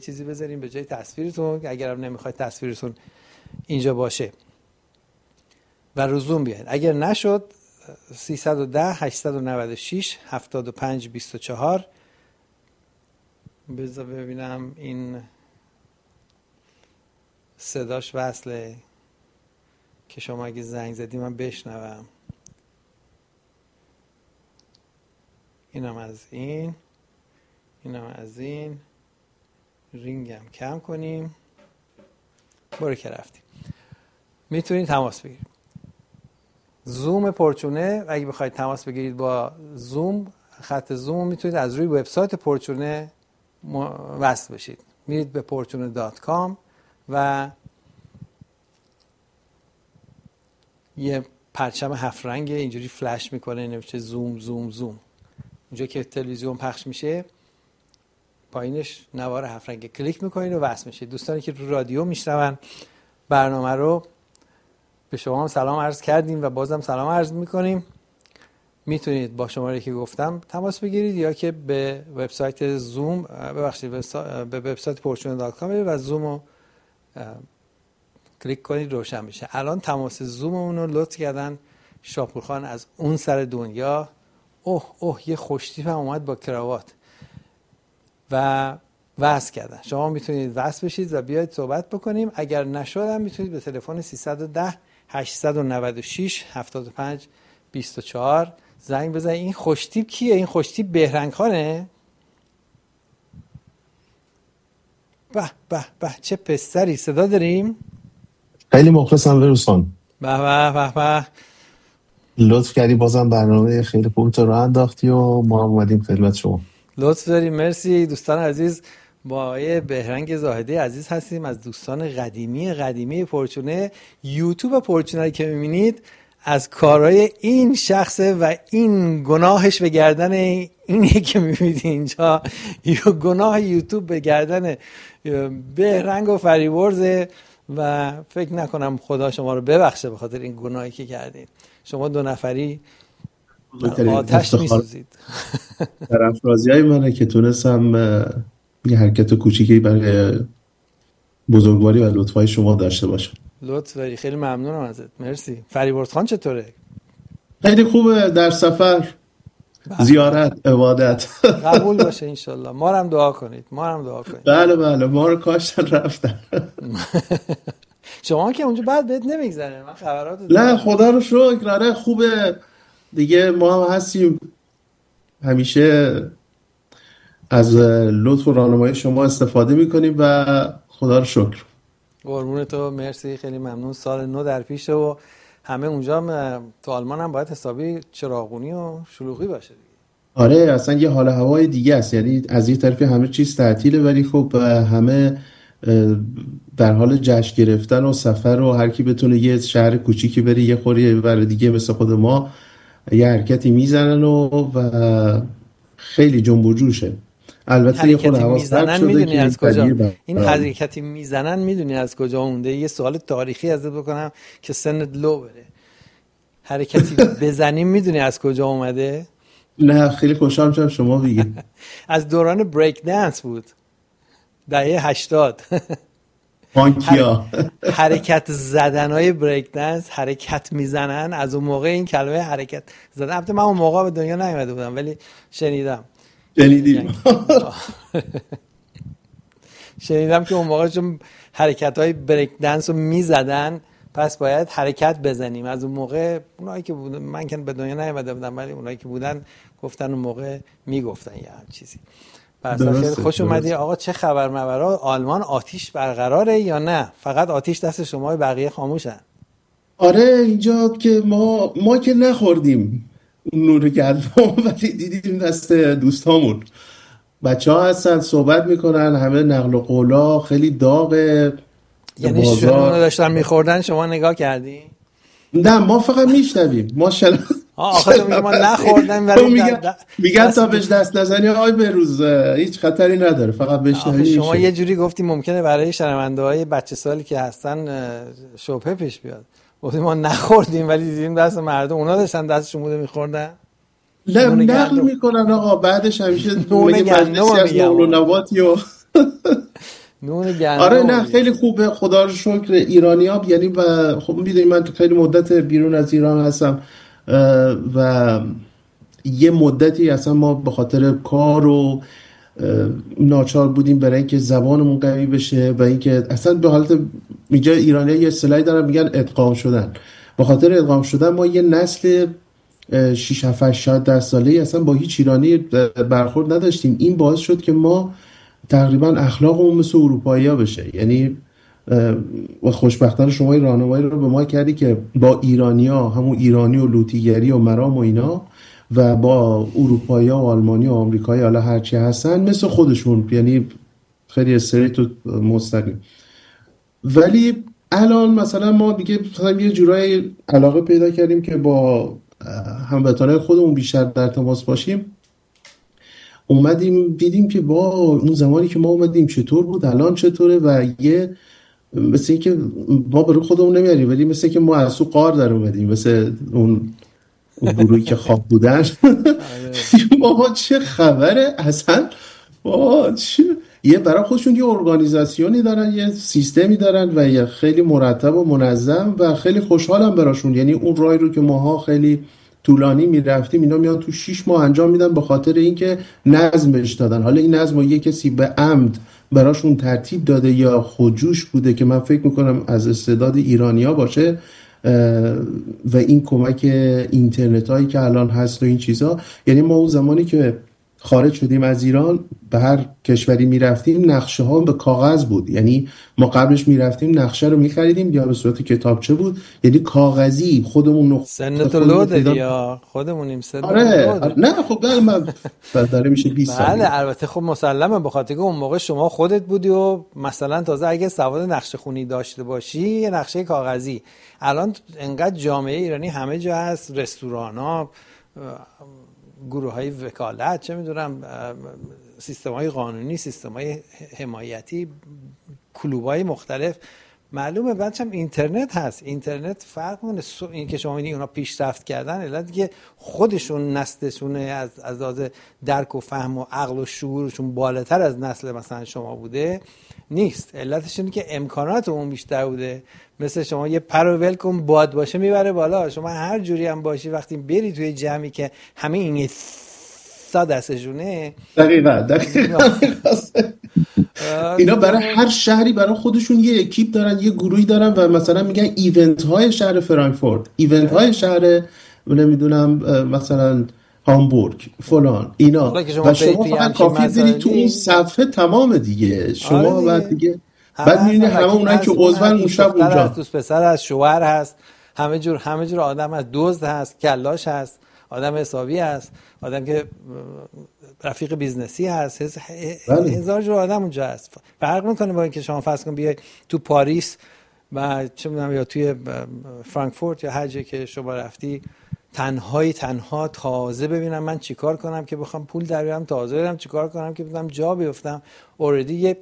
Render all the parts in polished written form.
چیزی بذاریم به جای تصویرتون، اگرم نمیخواید تصویرتون اینجا باشه و رو زوم بیاید. اگر نشد 310 896 75 24. بذار ببینم این صداش وصله که شما اگه زنگ زدی من بشنوم. اینم از این رینگم کم کنیم. برو که رفتیم. میتونید تماس بگیرید. زوم پرچونه، اگه بخواید تماس بگیرید با زوم، خط زوم میتونید از روی وبسایت پرچونه وصل بشید. میرید به portune.com و یه پرچم 7 رنگ اینجوری فلش میکنه، نوشته زوم زوم زوم. اونجا که تلویزیون پخش میشه پایینش نوار 7 رنگ کلیک میکنید و وصل میشید. دوستانی که رو رادیو میشنون برنامه رو به شما هم سلام عرض کردیم و بازم سلام عرض میکنیم. میتونید با شماره که گفتم تماس بگیرید یا که به وبسایت زوم به وبسایت portune.com برید و زوم رو کلیک کنید روشن بشه. الان تماس زوممون رو لطف کردن شاپورخان از اون سر دنیا. اوه یه خوشتیپ هم اومد با کراوات و وصل کردن. شما میتونید وصل بشید و بیاید صحبت بکنیم. اگر نشدم میتونید به تلفن 310 896 75 24 زنگ بزنید. این خوشتیپ کیه؟ این خوشتیپ بهرنگ خانه؟ به به به چه پسری. صدا داریم؟ خیلی مخلصم ویروسان. به به به به. لطف کردی بازم برنامه خیلی خوب تو راه انداختی و ما اومدیم خدمت شما. لطف داریم. مرسی دوستان عزیز. با آقای بهرنگ زاهدی عزیز هستیم از دوستان قدیمی پرچونه. یوتیوب پرچونه که میبینید از کارهای این شخصه و این گناهش به گردن اینه که میبینید اینجا. گناه یوتیوب به گردن بهرنگ و فریورزه و فکر نکنم خدا شما رو ببخشه به خاطر این گناهی که کردید. شما دو نفری آتش میسوزید. طرفرازی های منه که تونستم یه حرکت کوچیکی برای بزرگواری و لطفای شما داشته باشم. لطف داری. خیلی ممنونم ازت. مرسی. فریبرز خان چطوره؟ خیلی خوبه. در سفر زیارت عبادت قبول باشه انشالله. ما رو هم دعا کنید. بله ما رو کاشتن رفتن. شما که اونجا بعد بهت نمیگذره. من خبرات نه خدا رو شکر. آره خوبه دیگه. ما هم هستیم همیشه از لطف و راهنمایی شما استفاده میکنیم و خدا رو شکر. قربون تو. مرسی. خیلی ممنون. سال نو در پیشه و همه اونجا هم تو آلمان هم باید حسابی چراغونی و شلوغی باشه دیگه. آره اصلا یه حال هوای دیگه است. یعنی از این طرفی همه چیز تعطیله ولی خب همه در حال جشن گرفتن و سفر و هر کی بتونه یه شهر کوچیکی بره یه خوری برای دیگه مثل خود ما یه حرکتی میزنن و خیلی جنب و جوشه. البته یه خود حواس پرت شده که از کجا این حرکتی میزنن میدونی از کجا مونده؟ یه سوال تاریخی ازت بکنم که سنت لو بره. حرکتی بزنیم میدونی از کجا اومده؟ نه خیلی خوشحال میشم شما بگید. از دوران بریک دنس بود. دهه 80. پانکیا. حرکت زدنهای بریک دنس، حرکت میزنن. از اون موقع این کلمه حرکت زدن. البته من اون موقع به دنیا نیومده بودم ولی شنیدم که اون موقع چون حرکت‌های بریک دنس رو میزدن پس باید حرکت بزنیم. از اون موقع اونایی که بودن، من که به دنیا نیومده بودم ولی اونایی که بودن گفتن اون موقع میگفتن یه چیزی. پس خیلی خوش اومدی آقا. چه خبر مبرا؟ آلمان آتیش برقراره یا نه فقط آتیش دست شما بقیه خاموشن؟ آره اینجا که ما که نخوردیم اون نور گرم ولی دیدیم دست دوستامون. بچه‌ها هستن صحبت میکنن، همه نقل و قولا خیلی داغه. یعنی شنونو داشتن میخوردن شما نگاه کردی؟ نه ما فقط میشنویم. ماشاءالله. آخه تو میگه ما نخوردیم ولی میگن تا بهش دست نزنی آی به روز هیچ خطری نداره فقط بشنوی. شما یه جوری گفتی ممکنه برای شنونده‌های بچه سالی که هستن شبهه پیش بیاد. گفتیم ما نخوردیم ولی دیدیم دست مردم اونا داشتن دستشون بوده میخوردن. نقل میکنن آقا. بعدش همیشه میگه مجلسی از نقل و نباتی و نون گندم. آره نه خیلی خوبه، خدا رو شکر. ایرانی‌ها یعنی و خب می‌دونی من خیلی مدت بیرون از ایران هستم و یه مدتی اصلا ما به خاطر کار و ناچار بودیم برای اینکه زبانمون قوی بشه و اینکه اصلا به حالت اینجا ایرانی‌ها یه اصطلاحی دارن میگن ادغام شدن. به خاطر ادغام شدن ما یه نسل 6 7 شاید 10 ساله‌ای اصلا با هیچ ایرانی برخورد نداشتیم. این باعث شد که ما تقریبا اخلاقمون مثل اروپایی‌ها بشه. یعنی و خوشبختانه شما این راهنمایی رو به ما کردی که با ایرانی‌ها، همون ایرانی و لوطیگری و مرام و اینا، و با اروپایی‌ها و آلمانی و آمریکایی حالا هرچی هستن مثل خودشون، یعنی خیلی استریت و مستقیم. ولی الان مثلا ما دیگه یه جورایی علاقه پیدا کردیم که با هموطنای خودمون بیشتر در تماس باشیم. اومدیم دیدیم که با اون زمانی که ما اومدیم چطور بود، الان چطوره، و یه مثل اینکه ما برای خودمون نمیاریم ولی مثل اینکه ما از تو غار در اومدیم، مثل اون گروهی که خواب بودن. بابا چه خبره اصلا، بابا چه یه برای خودشون یه ارگانیزاسیونی دارن، یه سیستمی دارن و یه خیلی مرتب و منظم و خیلی خوشحالم براشون. یعنی اون راهی رو که ماها خیلی طولانی میرفتیم اینا میان تو 6 ماه انجام میدن به خاطر اینکه نظمش دادن. حالا این نظم رو یه کسی به عمد براشون ترتیب داده یا خودجوش بوده که من فکر میکنم از استعداد ایرانیا باشه و این کمک اینترنت هایی که الان هست و این چیزا. یعنی ما اون زمانی که خارج شدیم از ایران به هر کشوری میرفتیم نقشه ها به کاغذ بود. یعنی ما قبلش میرفتیم نقشه رو میخریدیم یا به صورت کتابچه بود، یعنی کاغذی خودمون سنت لود یا خودمونیم سنت. آره نه خب من داره میشه 20 سال. بله البته خب مسلمه به خاطر که اون موقع شما خودت بودی و مثلا تازه اگه سواد نقشه خونی داشته باشی یه نقشه کاغذی. الان انقدر جامعه ایرانی همه جا هست، رستوران‌ها، گروه‌های وکالت، چه میدونم سیستم‌های قانونی، سیستم‌های حمایتی، کلوب‌های مختلف. معلومه بعدش هم اینترنت هست. اینترنت فرق می‌کنه. این که شما می‌بینید اونا پیشرفت کردن علت که خودشون نسلشون از لحاظ درک و فهم و عقل و شعورشون بالاتر از نسل مثلا شما بوده نیست. علتش اینه که امکانات اون بیشتر بوده. مثل شما یه پر و ول کن باد باشه میبره بالا. شما هر جوری هم باشی وقتی بری توی جمعی که همه این سا دستشونه. دقیقاً اینا برای هر شهری برای خودشون یه اکیپ دارن، یه گروهی دارن و مثلا میگن ایونت های شهر فرانکفورت، ایونت های شهر نمیدونم مثلا هامبورگ فلان اینا، و شما فقط کافی برید تو اون صفحه تمام دیگه. شما بعد دیگه بعد می‌بینی همه اونایی که عضوان اون شب اونجا دوست پسر هست، شوهر هست، همه جور آدم هست، دزد هست، کلاش هست، آدم حسابی هست، آدم که رفیق بیزنسی هست، هزار جور آدم اونجا هست. فرق میکنه با اینکه شما فرض کن بیای تو پاریس و چه میدونم یا توی فرانکفورت یا هر جایی که شما رفتی تنها تازه ببینم من چیکار کنم که بخوام پول در بیارم، تازه برم چیکار کنم که بتونم جا بیفتم. اوردی یه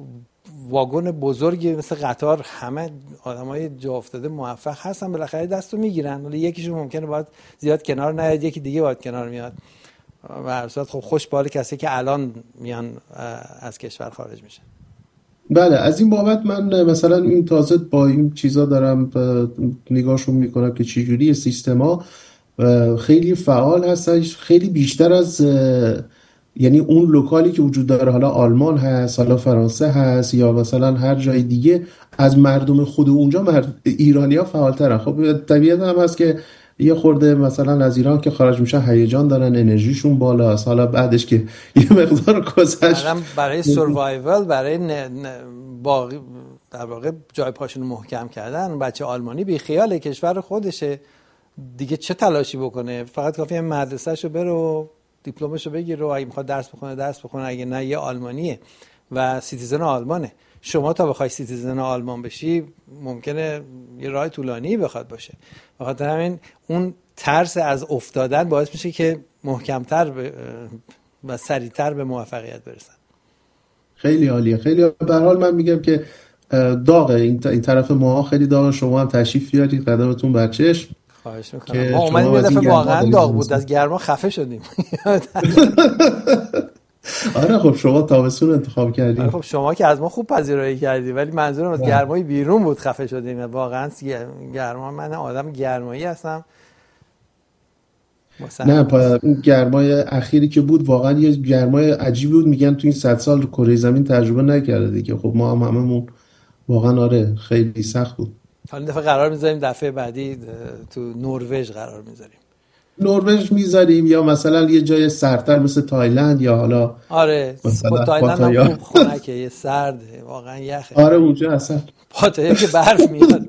واگن بزرگی مثل قطار همه آدمای جا افتاده موفق هستن بالاخره دستو میگیرن، ولی یکیشون ممکنه باید زیاد کنار نیاد، یکی دیگه باید کنار میاد. و هر صورت خب خوش به حال کسی که الان میان از کشور خارج میشه. بله از این بابت من مثلا این تازه با این چیزا دارم نگاهشون میکنم که چجوری سیستما خیلی فعال هستن، خیلی بیشتر از یعنی اون لوکالی که وجود داره، حالا آلمان هست، حالا فرانسه هست یا مثلا هر جای دیگه، از مردم خود اونجا ایرانی‌ها فعال‌ترن. خب طبیعت هم هست که یه خورده مثلا از ایران که خارج میشن هیجان دارن، انرژیشون بالاست، حالا بعدش که یه مقدار گذشت برای سروایوال، برای باقی در واقع جای پاشون محکم کردن، بچه آلمانی بی خیال کشور خودشه دیگه، چه تلاشی بکنه؟ فقط کافیه مدرسه‌شو بره و دیپلمشو بگیره و اگه میخواد درس بخونه، اگه نه یه آلمانیه و سیتیزن آلمانه. شما تا بخوای سیتیزن آلمان بشی ممکنه یه راه طولانی بخواد باشه. بخاطر همین اون ترس از افتادن باعث میشه که محکمتر و سریعتر به موفقیت برسن. خیلی عالیه، خیلی به هر حال من میگم که داغه این طرف ما، خیلی داغه. شما هم تشریف بیارید، قدمتون بر چشم. خواهش میکنم. ما اومدیم یه دفعه واقعا داغ بود، از گرما خفه شدیم. آره خب شما تابستون انتخاب کردید. خب شما که از ما خوب پذیرایی کردی، ولی منظورم از گرمای بیرون بود خفه شدیم. واقعا گرما، من آدم گرمایی هستم. نه اون گرمای اخیری که بود واقعا یه گرمای عجیبی بود. میگن تو این 100 سال کره زمین تجربه نکرده دیگه. خب ما هم هممون واقعا آره خیلی سخت بود. حالا دفعه قرار میذاریم دفعه بعدی تو نروژ قرار میذاریم. نروژ میذاریم یا مثلا یه جای سردتر مثل تایلند، یا حالا آره مثلا تایلند هم خوب خنکه، یه سرده واقعا یخه. آره اونجا اصلا پاتایا که برف میاد.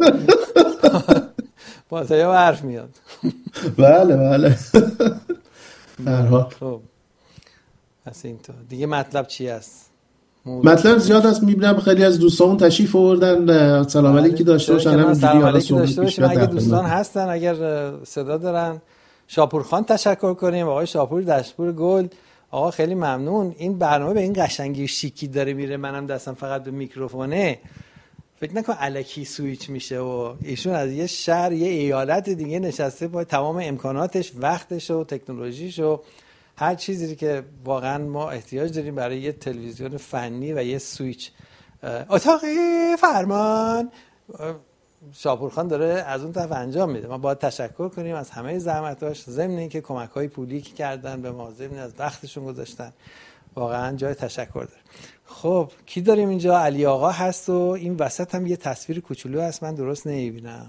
پاتایا برف میاد. بله بله. در حال خب پس اینطور دیگه مطلب چی است؟ مطلب زیاد است. میبینم خیلی از دوستامون تشریف آوردن. سلام علیکی داشته باشن. همینجوری حالا صحبت باشیم. اگه دوستان هستن، اگر صدا دارن، شاپور خان تشکر کنیم. آقای شاپور دشپور گل، آقا خیلی ممنون. این برنامه به این قشنگی شیکی داره میره، منم دستم فقط به میکروفونه. فکر نکن الکی سویچ میشه و ایشون از یه شهر یه ایالت دیگه نشسته با تمام امکاناتش، وقتش و تکنولوژیش و هر چیزی که واقعا ما احتیاج داریم برای یه تلویزیون فنی و یه سویچ. اتاق فرمان شاپورخان داره از اون طرف انجام میده. ما باید تشکر کنیم از همه زحمتاش، ضمن اینکه کمک‌های پولی که کردن به ما، ضمن از وقتشون گذاشتن، واقعا جای تشکر داره. خب کی داریم اینجا؟ علی آقا هست و این وسط هم یه تصویر کوچولو هست، من درست نمیبینم.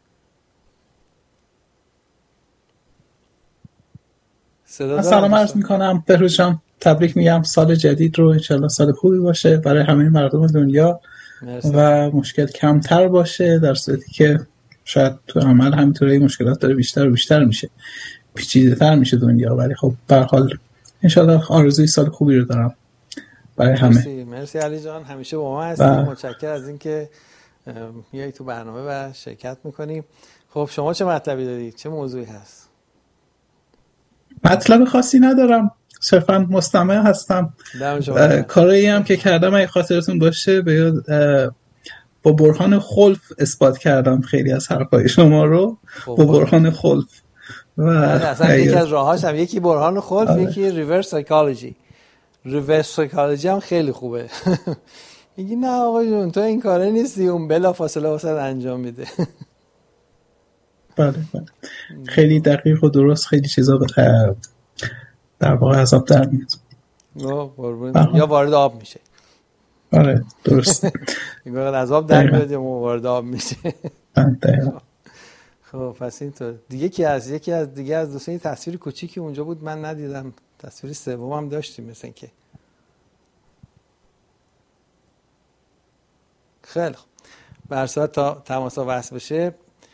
سلام عرض میکنم بهروز جان، تبریک میگم سال جدید رو، انشالله سال خوبی باشه برای همه مردم دنیا. مرسی. و مشکل کمتر باشه، در صورتی که شاید تو عمل همینطوری مشکلات داره بیشتر و بیشتر میشه، پیچیده تر میشه دنیا، ولی خب به هر حال انشالله آرزوی سال خوبی رو دارم برای همه. مرسی علی جان، همیشه با ما هستی. متشکرم از اینکه میای تو برنامه و شرکت میکنیم. خب شما چه مطلبی دارید؟ چه موضوعی هست؟ مطلب خاصی ندارم، صرفا مستمع هستم. کاری هم که کردم اگه خاطرتون باشه با برهان خلف اثبات کردم خیلی از حرفای شما رو با برهان خلف. و اصلا یکی از راهاش هم یکی برهان خلف، یکی ریورس سایکولوژی. ریورس سایکولوژی هم خیلی خوبه. میگی نه آقا جون تو این کاره نیستی، اون بلا فاصله واسه انجام میده. بله بله، خیلی دقیق و درست، خیلی چیزا در واقع از آب در میاد یا وارد آب میشه. آره درست. میگه از آب در میاد یا وارد آب میشه. خب پس اینطور یکی از دوستان تصویر کوچیکی اونجا بود من ندیدم، تصویر سوم هم داشتیم مثل اینکه. خیلی خوب، به هر صورت تا تماسا وصل بشه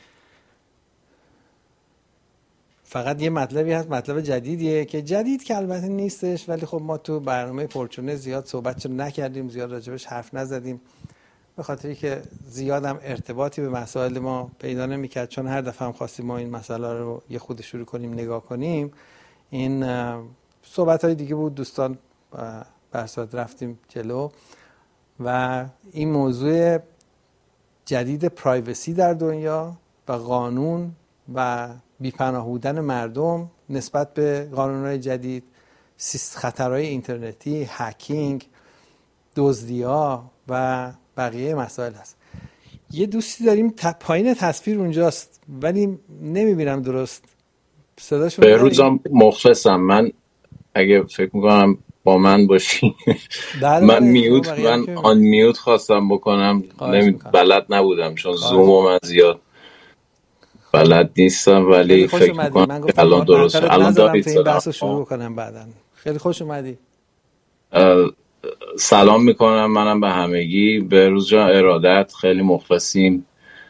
فقط یه مطلبی هست، مطلب جدیدیه که جدید که البته نیستش، ولی خب ما تو برنامه پرچونه زیاد صحبت نکردیم، زیاد راجبش حرف نزدیم، به خاطری که زیاد هم ارتباطی به مسائل ما پیدا نمی‌کرد، چون هر دفعه هم خواستیم ما این مسئله رو یه خود شروع کنیم نگاه کنیم. این صحبت‌های دیگه بود، دوستان به هر صورت رفتیم جلو و این موضوع جدید پرایوسی در دنیا و قانون و بی‌پناه بودن مردم نسبت به قانون‌های جدید، خطرهای اینترنتی، هکینگ، دزدی‌ها و بقیه مسائل هست. یه دوستی داریم پایین تصویر اونجاست ولی نمیبینم درست صداشو. بهروزم مخلصم من، اگه فکر میکنم با من باشی. من آن میوت خواستم بکنم، بلد نبودم چون زوم من زیاد بلد نیستم، ولی فکر میکنم الان درسته. الان دارید این بحث رو شروع کنم بعداً. خیلی خوش اومدی. سلام میکنم منم به همگی. بهروز جان ارادت، خیلی مخلصیم.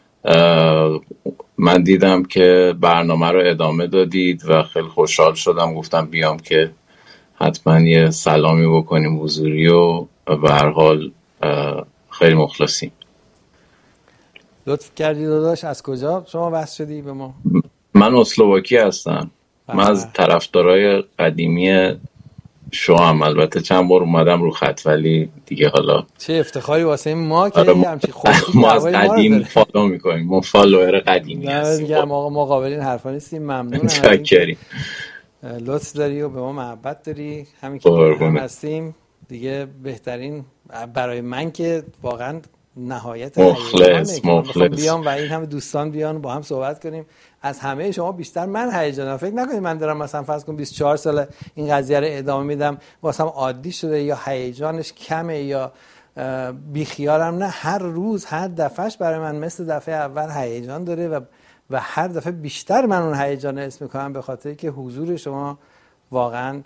من دیدم که برنامه رو ادامه دادید و خیلی خوشحال شدم، گفتم بیام که حتما یه سلامی بکنیم حضوری و به هر حال خیلی مخلصیم. لطف کردی داداش. از کجا شما وصل شدی به ما؟ من اسلواکی هستم. من از طرفدارای قدیمی شوام، البته چند بار اومدم رو خط ولی دیگه حالا چه افتخاری واسه ما که همچین خوشی ما از قدیم فالو میکنیم، ما فالوور قدیمی هستیم. دیگه ما مقابلین حرفا نیستیم. ممنونم. متشکریم. لطف داری و به ما محبت داری، همین که هم هستیم دیگه بهترین برای من که واقعا نهایت مخلص بیام و این همه دوستان بیان با هم صحبت کنیم. از همه شما بیشتر من هیجانم. فکر نکنید من دارم مثلا فرض کن 24 سال این قضیه رو ادامه میدم واسم عادی شده یا هیجانش کمه یا بیخیالم، نه، هر روز هر دفعهش برای من مثل دفعه اول هیجان داره و هر دفعه بیشتر من اون هیجان حس میکنم به خاطر که حضور شما واقعا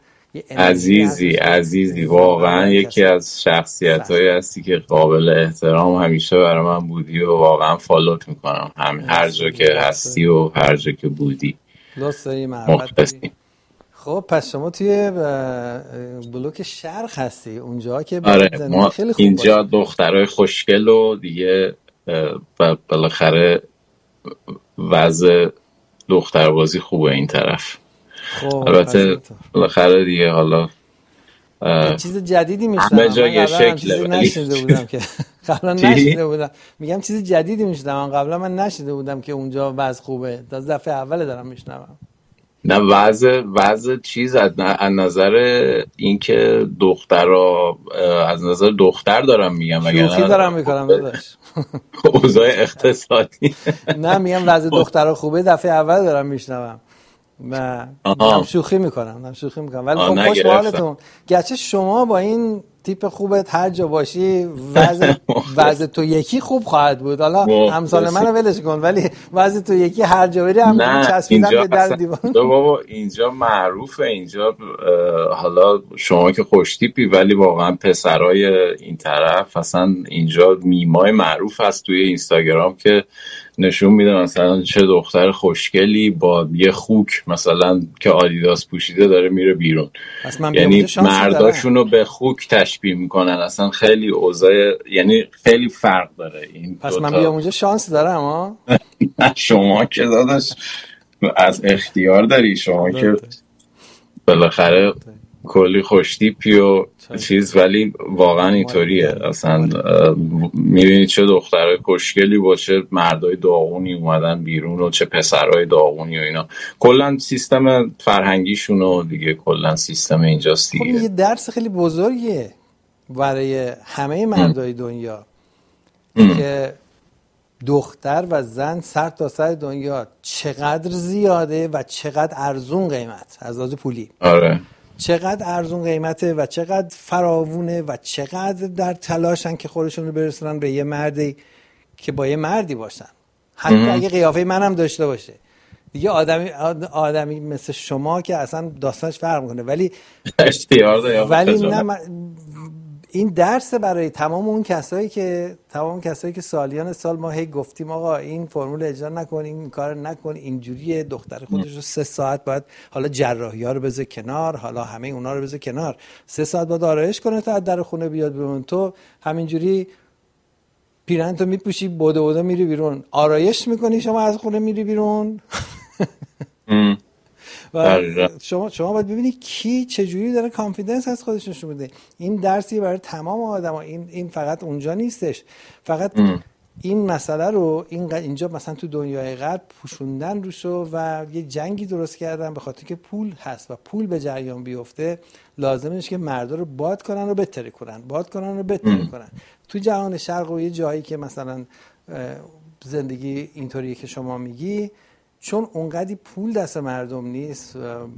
عزیزی واقعا یکی از شخصیت‌هایی هستی که قابل احترام همیشه برای من بودی و واقعا فالوت میکنم هر جا که هستی و هر جا که بودی. لطف داری، محبت داری. خب پس شما توی بلوک شرق هستی، اونجا که آره ما خیلی خوب اینجا دخترای خوشگل و دیگه بالاخره وضع دختربازی خوبه این طرف. خب البته بالاخره دیگه حالا چیز جدیدی میشنم، همه جا یه شکله نشیده بودم که قبلا نشیده بودم، میگم چیز جدیدی میشنم، قبلا من نشیده بودم که اونجا وضع خوبه، تا دفعه اول دارم میشنوم. نه وضع چیز از نظر اینکه دخترها از نظر دختر دارم میگم، شوخی دارم میکنم داداش. اوضاع اقتصادی نه میگم وضع دخترها خوبه، دفعه اول دارم میشنوم و شوخی میکنم ولی خب خوش به حالتون. گرچه شما با این تیپ خوبت هر جا باشی وضع تو یکی خوب خواهد بود، حالا امثال منو ولش کن، ولی وضع تو یکی هر جا بری هم چسبیدن به در دیوار. بابا اینجا معروفه، اینجا حالا شما که خوش تیپی ولی واقعا پسرای این طرف اصلا اینجا میمای معروف هست توی اینستاگرام که نشون میده مثلا چه دختر خوشگلی با یه خوک مثلا که آدیداس پوشیده داره میره بیرون، یعنی مرداشونو به خوک تشبیه میکنن، اصلا خیلی اوضاع یعنی خیلی فرق داره این. پس من بیام اونجا شانس دارم ها؟ شما که داداش از اختیار داری، شما که بالاخره کلی خوشتیپی و چیز، ولی واقعا اینطوریه اصلا میبینید چه دخترای خوشگلی با چه مردای داغونی اومدن بیرون و چه پسرای داغونی و اینا، کلا سیستم فرهنگیشون و دیگه کلا سیستم اینجاست دیگه. خب یه درس خیلی بزرگیه برای همه مردای دنیا که دختر و زن سر تا سر دنیا چقدر زیاده و چقدر ارزون قیمت از لحاظ پولی. آره چقدر ارزون قیمته و چقدر فراوونه و چقدر در تلاشن که خودشون رو برسونن به یه مردی که با یه مردی باشن، حتی اگه قیافه منم داشته باشه دیگه. آدمی مثل شما که اصلا داستانش فرق میکنه، ولی نه این درس برای تمام اون کسایی که سالیان سال ما هی گفتیم آقا این فرمول اجرا نکن، این کار نکن، اینجوریه، دختر خودش رو 3 ساعت باید حالا جراحی‌ها رو بذاره کنار، حالا همه اونا رو بذاره کنار، 3 ساعت باید آرایش کنه تا از در خونه بیاد بیرون. تو همینجوری پیرهن تو میپوشی بوده میری بیرون، آرایش میکنی شما از خونه میری بیرون. و شما باید ببینید کی چجوری داره کانفیدنس از خودش نشون میده. این درسی برای تمام آدما، این فقط اونجا نیستش، فقط این مسئله رو اینجا مثلا تو دنیای غرب پوشوندن روشو و یه جنگی درست کردن به خاطر که پول هست و پول به جریان بیفته لازمه که مردا رو باد کنن و بتره کنن. تو جهان شرق و یه جایی که مثلا زندگی اینطوریه که شما میگی، چون اونقدی پول دست مردم نیست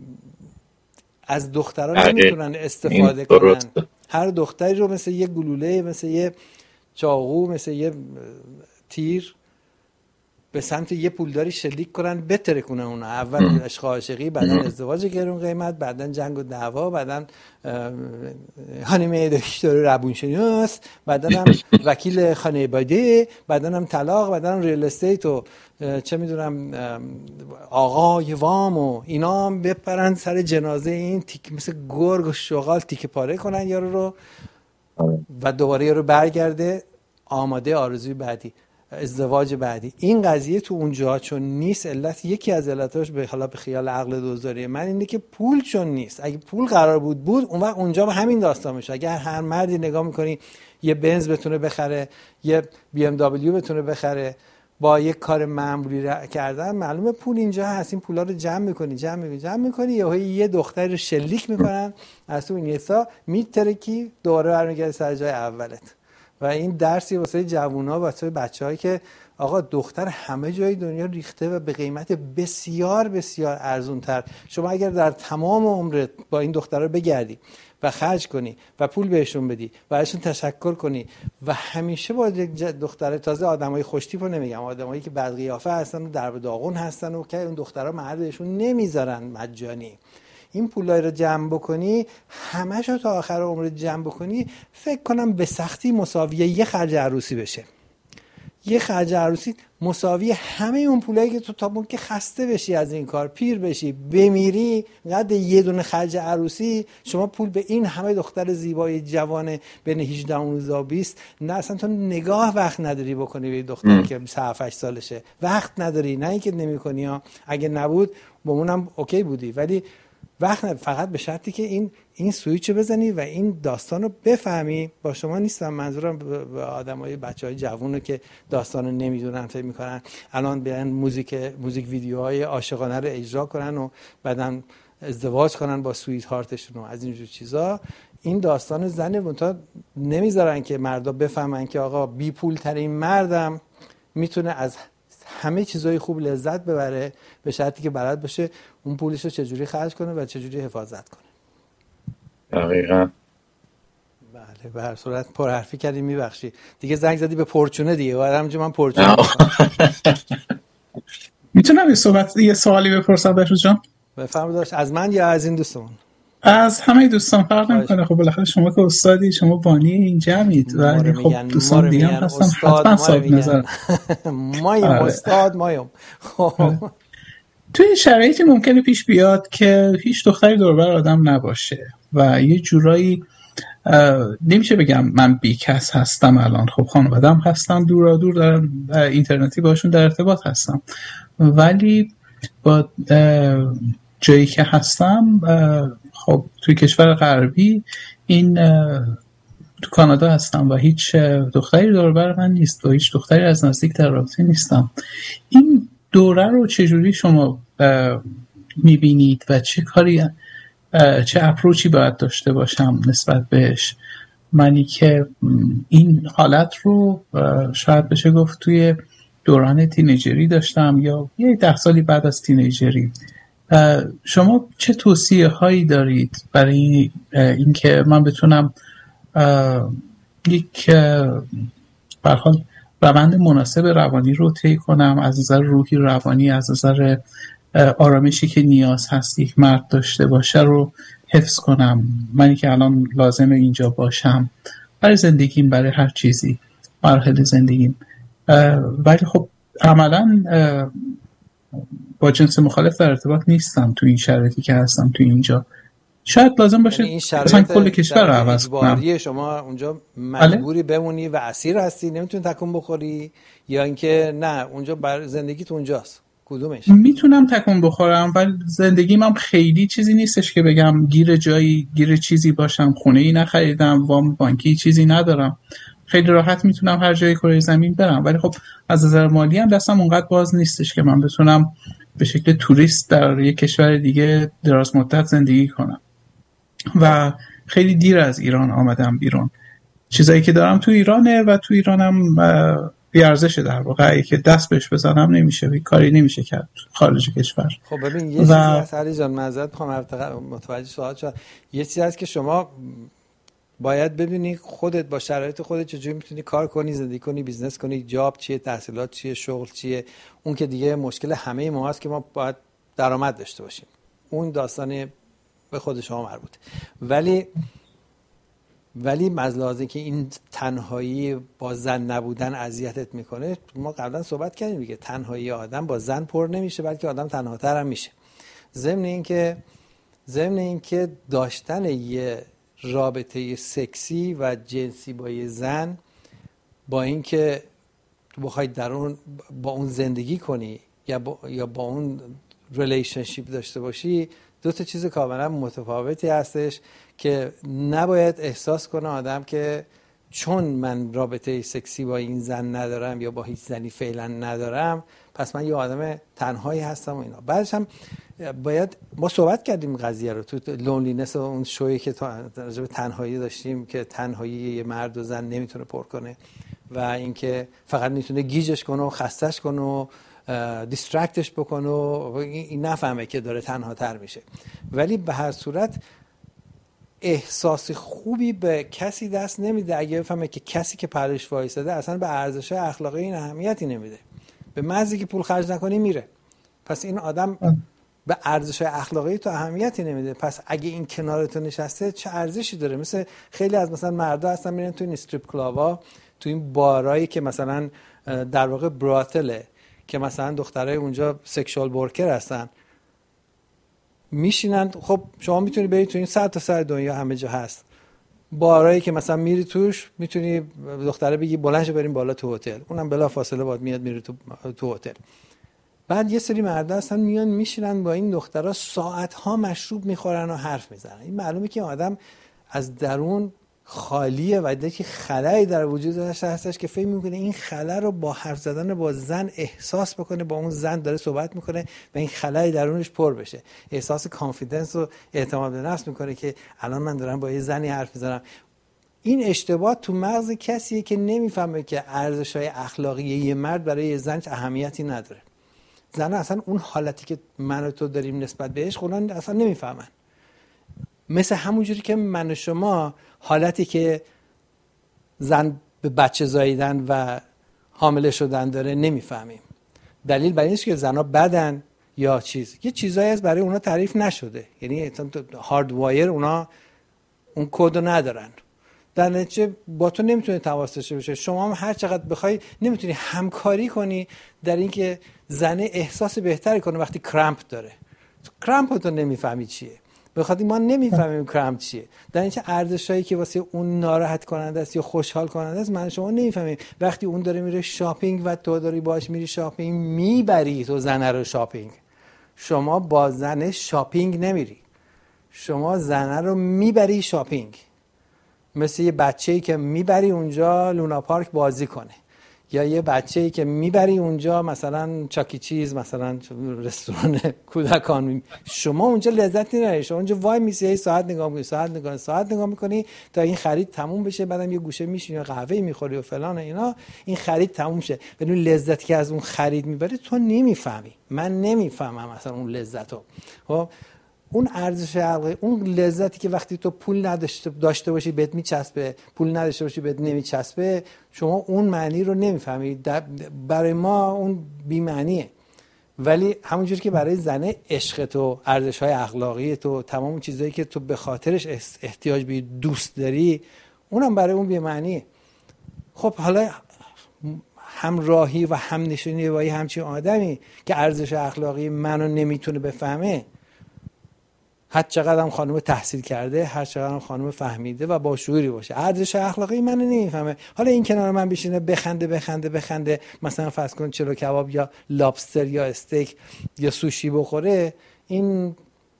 از دختران نمیتونن استفاده کنن. هر دختری رو مثل یه گلوله، مثل یه چاقو، مثل یه تیر به سمت یه پولداری شلیک کنن، بتره کنن اونا. اول عشق عاشقی، بعدن ازدواج گرون قیمت، بعدن جنگ و دعوا، بعدن خانم دکتر روانشناس، بعدن هم وکیل خانواده، بعدن هم طلاق، بعدن هم ریل استیت و چه میدونم آقای وام و اینا هم بپرن سر جنازه این مثل گرگ و شغال تیکه پاره کنن یارو رو و دوباره یارو برگرده آماده آرزوی بعدی، ازدواج بعدی. این قضیه تو اونجا چون نیست، یکی از علتاش به خیال عقل دوزاری من اینه که پول چون نیست. اگه پول قرار بود اون وقت اونجا به همین داستان میشه. اگر هر مردی نگاه میکنی یه بنز بتونه بخره، یه BMW بتونه بخره، با یک کار معمولی کردن معلومه پول اینجا هست، این پولا رو جمع میکنی یه دختری رو شلیک میکنن از تو اینستا میترکی دوباره برمیگردی سر جای اولت. و این درسی واسه جوونا و واسه بچه‌هایی که آقا دختر همه جای دنیا ریخته و به قیمت بسیار بسیار ارزونتر. شما اگر در تمام عمرت با این دخترها بگردی و خرج کنی و پول بهشون بدی و ازشون تشکر کنی و همیشه با دختر، تازه آدمای خوشتیپو نمیگم، آدمایی که بد قیافه هستن و درب داغون هستن و که اون دخترها مردشون نمیذارن مجانی، این پولای رو جمع بکنی، همه‌شو تا آخر عمرت جمع بکنی، فکر کنم به سختی مساویه یه خرج عروسی بشه. یه خرج عروسی مساوی همه اون پولایی که تو تا که خسته بشی از این کار، پیر بشی، بمیری، قد یه دونه خرج عروسی شما پول به این همه دختر زیبای جوان بین 18 و 20 نه اصلا تو نگاه وقت نداری بکنی به دختری که 7-8 سالشه، وقت نداری. نه اینکه نمی‌کنی ها، اگه نبود با اونم اوکی بودی، ولی وقت فقط به شرطی که این سویچ رو بزنی و این داستان رو بفهمی. با شما نیستم، منظورم به آدمای بچهای جوونه که داستان رو نمیدونن، فکر میکنن الان بیان موزیک ویدیوهای عاشقانه رو اجرا کنن و بعدن ازدواج کنن با سویت هارتشون و از اینجور چیزا. این داستان زنه منتها نمیذارن که مردا بفهمن که آقا بی پول ترین مردم میتونه از همه چیزای خوب لذت ببره، به شرطی که بلد باشه اون پولش رو چجوری خرج کنه و چجوری حفاظت کنه. دقیقاً. بله، به هر صورت پرحرفی کردی، میبخشی دیگه. زنگ زدی به پرچونه دیگه، بعد همونجا من پرچونه میتونم یه سوالی بپرسم بهروز جان؟ بفرمایید. از من یا از این دوستمون؟ از همه دوستان، فرق نمیکنه. خب بالاخره شما که استادی، شما بانی این جمعید و خب دوستان دیگه هم هستن، حتما صاحب نظر. مایم استاد مایم. خب توی این شرایطی ممکنه پیش بیاد که هیچ دختری دور بر آدم نباشه و یه جورایی نمیشه بگم من بیکس هستم الان، خب خانواده‌ام هستم دور در اینترنتی باشون در ارتباط هستم، ولی با جایی که هستم خب توی کشور غربی این تو کانادا هستم و هیچ دختری دور بر من نیست و هیچ دختری از نزدیک در رابطه نیستم. این دوره رو چجوری شما میبینید و چه اپروچی باید داشته باشم نسبت بهش؟ منی که این حالت رو شاید بشه گفت توی دوران تینیجری داشتم یا یه 10 سالی بعد از تینیجری، شما چه توصیه هایی دارید برای اینکه من بتونم یک به حال روند مناسب روانی رو طی کنم، از نظر روحی روانی، از نظر آرامشی که نیاز هست یک مرد داشته باشه رو حفظ کنم، منی که الان لازمه اینجا باشم برای زندگیم، برای هر چیزی، مراحل زندگیم. ولی خب عملاً با جنس مخالف در ارتباط نیستم تو این شرایطی که هستم تو اینجا. شاید لازم باشه مثلا کل کشور رو عوض کنم. شما اونجا مجبوری بمونی و اسیر هستی، نمیتونی تکون بخوری، یا اینکه نه اونجا بر زندگیت اونجاست؟ کدومش؟ میتونم تکون بخورم ولی زندگیم هم خیلی چیزی نیستش که بگم گیر چیزی باشم، خونه‌ای نخریدم، وام بانکی چیزی ندارم، خیلی راحت میتونم هر جای کره زمین برم. ولی خب از نظر مالی هم دستم اونقدر باز نیستش که من بتونم به شکل توریست در یک کشور دیگه دراز مدت زندگی کنم و خیلی دیر از ایران آمدم بیرون. چیزایی که دارم تو ایرانه و تو ایرانم بیارزشه، در واقع که دست بهش بزنم نمیشه، کاری نمیشه کرد خارج کشور. خب ببین یه چیزی هست علی جان، معذرت میخوام متوجه سوال شدم، یه چیزی هست که شما باید ببینی خودت با شرایط خودت چجوری میتونی کار کنی، زندگی کنی، بیزنس کنی، جاب چیه، تحصیلات چیه، شغل چیه. اون که دیگه مشکل همه ما هست که ما باید درآمد داشته باشیم، اون داستان به خود شما مربوطه. ولی مزلازه که این تنهایی با زن نبودن اذیتت میکنه، ما قبلا صحبت کردیم دیگه، تنهایی آدم با زن پر نمیشه بلکه آدم تنهاتر هم میشه. ضمن اینکه داشتن یه رابطه سکسی و جنسی با یه زن، با اینکه تو بخوای در اون با اون زندگی کنی یا با اون ریلیشنشیپ داشته باشی، دو تا چیز کاملا متفاوتی هستش که نباید احساس کنه آدم که چون من رابطه سکسی با این زن ندارم یا با هیچ زنی فعلا ندارم، پس من یه آدم تنهایی هستم و اینا. بعدش هم باید ما صحبت کردیم قضیه رو تو لونلینس و اون شویی که راجع به تنهایی داشتیم که تنهایی یه مرد و زن نمیتونه پر کنه و اینکه فقط میتونه گیجش کنه و خستش کنه و دیسترکتش بکنه و این نفهمه که داره تنها تر میشه. ولی به هر صورت احساس خوبی به کسی دست نمیده اگه بفهمه که کسی که پرش وایساده اصلا به ارزش اخلاقی این اهمیتی نمیده، به محضی که پول خرج نکنی میره. پس این آدم به ارزش اخلاقی تو اهمیتی نمیده. پس اگه این کنار تو نشسته چه ارزشی داره؟ مثل خیلی از مثلا مردا هستن میرن تو این استریپ کلابا، تو این بارایی که مثلا در واقع براتله که مثلا دخترای اونجا سکشوال ورکر هستن، میشینن. خب شما میتونی بری تو این 100 تا سر دنیا همه جا هست بارایی که مثلا میری توش میتونی دختره بگی بلند شو بریم بالا تو هتل، اونم بلا فاصله باید میاد میره تو هتل. بعد یه سری مردا هستن میان میشینن با این دخترها ساعت‌ها مشروب میخورن و حرف میزنن. این معلومه که آدم از درون خالیه و دیگه خلایی در وجودش هستش که فکر میکنه این خلا رو با حرف زدن با زن احساس بکنه، با اون زن داره صحبت میکنه و این خلای درونش پر بشه، احساس کانفیدنس و اعتماد به نفس میکنه که الان من دارم با یه زنی حرف میزنم. این اشتباه تو مغز کسیه که نمیفهمه که ارزش‌های اخلاقی یه مرد برای یه زن اهمیتی نداره. زن اصلا اون حالتی که من و تو داریم نسبت بهش خودن اصلا نمیفهمن. مثل همونجوری که من و شما حالتی که زن به بچه زاییدن و حامله شدن داره نمیفهمیم. دلیل برای اینه که زنها بدن یا یه چیزایی از برای اونا تعریف نشده، یعنی هارد وایر اونا اون کد رو ندارن. در نتیجه با تو نمیتونه تماس داشته باشه. شما هم هر چقدر بخوای نمیتونی همکاری کنی در اینکه زنه احساس بهتری کنه وقتی کرامپ داره. کرامپ تو نمیفهمی چیه، بخاطر ما نمیفهمیم کرامپ چیه. در اینکه ارزشایی که واسه اون ناراحت کننده است یا خوشحال کننده است من شما نمیفهمیم. وقتی اون داره میره شاپینگ و تو داری باهاش میری شاپینگ، میبری تو زنه رو شاپینگ. شما با زنه شاپینگ نمیری، شما زنه رو میبری شاپینگ. مثل یه بچه‌ای که میبری اونجا لونا پارک بازی کنه، یا یه بچه‌ای که میبری اونجا مثلا چاکی چیز، مثلا رستوران کودکان، شما اونجا لذت نمیبری. شما اونجا وای میسی ساعت نگاه میکنی، ساعت نگاه میکنی تا این خرید تموم بشه، بعدم یه گوشه میشینی و قهوه میخوری و فلان اینا، این خرید تموم شه. بدون لذتی که از اون خرید میبری تو نمیفهمی. من نمیفهمم اصلا اون لذتو. خب اون ارزش عقلی، اون لذتی که وقتی تو پول داشته باشی بهت میچسبه، پول نداشته باشی بهت نمیچسبه، شما اون معنی رو نمیفهمی. برای ما اون بی معنیه. ولی همونجوری که برای زنه عشق تو، ارزش‌های اخلاقی تو، تمام اون چیزایی که تو به خاطرش احتیاج به دوست داری، اونم برای اون بی معنیه. خب حالا همراهی و همنشینی با یه همچین آدمی که ارزش اخلاقی منو نمیتونه بفهمه، هر چقدر هم خانم تحصیل کرده، هر چقدر هم خانم فهمیده و با شعوری باشه، ارزش اخلاقی منو نمیفهمه. حالا این کنار من بشینه بخنده مثلا فرض کن چلو کباب یا لابستر یا استیک یا سوشی بخوره، این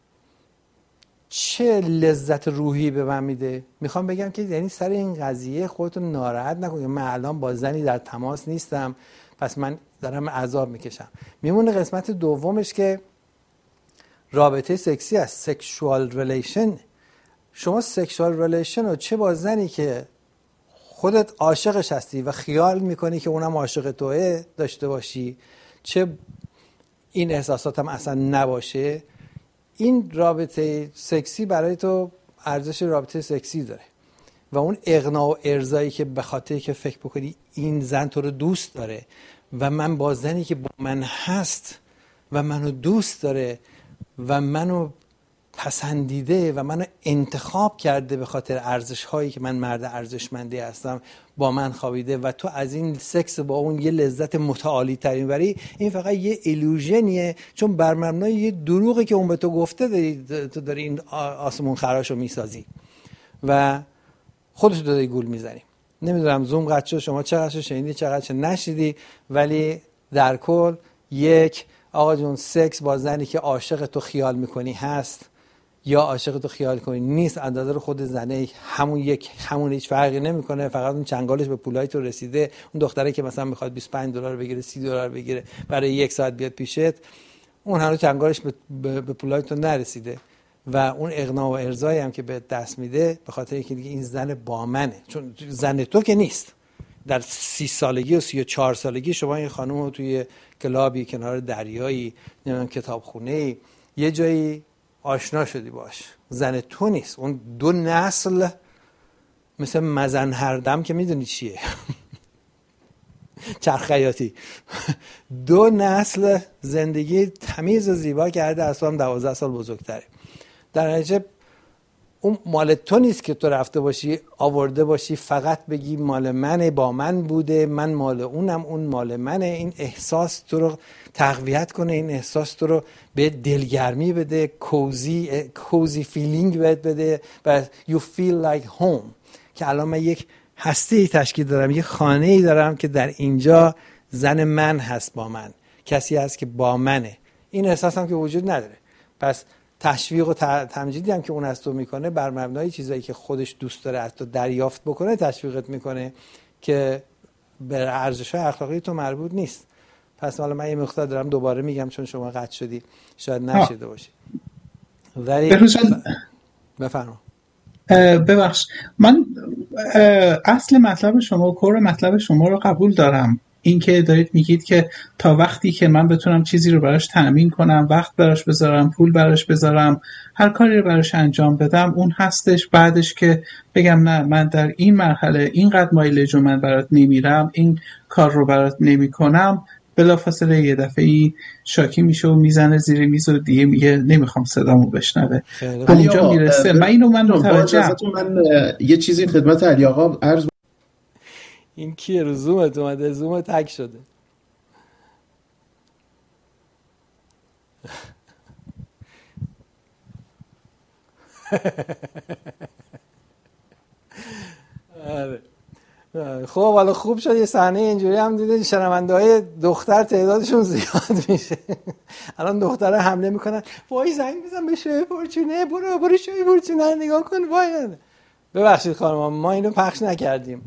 چه لذت روحی به من میده؟ میخوام بگم که یعنی سر این قضیه خودتون ناراحت نکنید. من الان با زنی در تماس نیستم پس من دارم عذاب میکشم. میمونه قسمت دومش که رابطه سکسی است، سکشوال ریلیشن. شما سکشوال ریلیشن رو چه با زنی که خودت عاشقش هستی و خیال میکنی که اونم عاشق توئه داشته باشی، چه این احساسات هم اصلا نباشه، این رابطه سکسی برای تو ارزش رابطه سکسی داره. و اون اقناع و ارضایی که به خاطر که فکر بکنی این زن تو رو دوست داره و من با زنی که با من هست و منو دوست داره و منو پسندیده و منو انتخاب کرده به خاطر ارزش هایی که من مرد ارزشمندی هستم، با من خوابیده و تو از این سکس با اون یه لذت متعالی ترین بری، این فقط یه ایلوژنیه، چون بر مبنای یه دروغی که اون به تو گفته داری این آسمون خراشو میسازی و خودت داری گول میزنی. نمیدونم زوم قطع شد، شما چقدر شنیدی چقدر نشیدی، ولی در کل یک آقا جون، سکس با زنی که عاشق تو خیال میکنی هست، یا عاشقتو خیال کنی نیست، اندازه خود زنه همون هیچ فرقی نمیکنه، فقط اون چنگالش به پولای تو رسیده. اون دختره که مثلا میخواد $25 بگیره، $30 بگیره برای 1 ساعت بیاد پیشت، اون هنوز چنگالش به پولای تو نرسیده و اون اغنا و ارضایی هم که به دست میده به خاطر اینکه دیگه این زن با منه، چون زن تو که نیست. در 30 سالگی و 34 سالگی شما این خانم رو توی کلابی کنار دریایی، نمیدونم کتابخونه‌ای، یه جایی آشنا شدی باش، زن تو نیست. اون 2 نسل مثل مزن هردم که میدونی چیه چرخ خیاطی 2 نسل زندگی تمیز و زیبا کرده، اصلا 12 سال بزرگتره. در نتیجه اون مال تو نیست که تو رفته باشی آورده باشی فقط بگی مال منه، با من بوده، من مال اونم، اون مال منه. این احساس تو رو تقویت کنه، این احساس تو رو به دلگرمی بده، کوزی فیلینگ بده و you feel like home، که الان من یک هستی تشکیل دارم، یک خانه‌ای دارم که در اینجا زن من هست، با من کسی هست که با منه. این احساس هم که وجود نداره. پس تشویق و تمجیدی هم که اون از تو میکنه بر مبنای چیزایی که خودش دوست داره از تو دریافت بکنه تشویقت میکنه که به ارزش‌های اخلاقی تو مربوط نیست. پس حالا من یه مقدار دارم دوباره میگم چون شما قطع شدی شاید نشیده باشی. ولی بفرما. ببخش، من اصل مطلب شما، کور مطلب شما رو قبول دارم. این که دارید میگید که تا وقتی که من بتونم چیزی رو براش تأمین کنم، وقت براش بذارم، پول براش بذارم، هر کاری رو براش انجام بدم، اون هستش. بعدش که بگم نه من در این مرحله اینقدر مایلج رو من برات نمیرم، این کار رو برات نمی کنم، بلافاصله یه دفعه‌ای شاکی میشه و میزنه زیر میز و دیگه میگه نمیخوام صدامو بشنوه. اونجا میرسه. من متوجهم. من یه چیزی خدمت علی آقا عرض. این کیه رو زومت اومده؟ زوم تک شده. خب حالا خوب شد یه صحنه اینجوری هم دیدید شنونده‌های دختر تعدادشون زیاد میشه. الان دخترها حمله میکنن، وای زنگ بزن به شوی فورچونه، برو شوی فورچونه نگاه کن. وای ببخشید خانم ما اینو پخش نکردیم.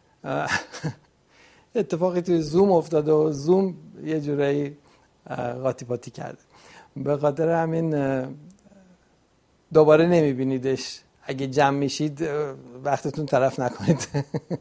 اتفاقی توی زوم افتاده و زوم یه جورایی قاطی پاتی کرده، به خاطر همین دوباره نمیبینیدش. اگه جمع میشید وقتتون تلف نکنید.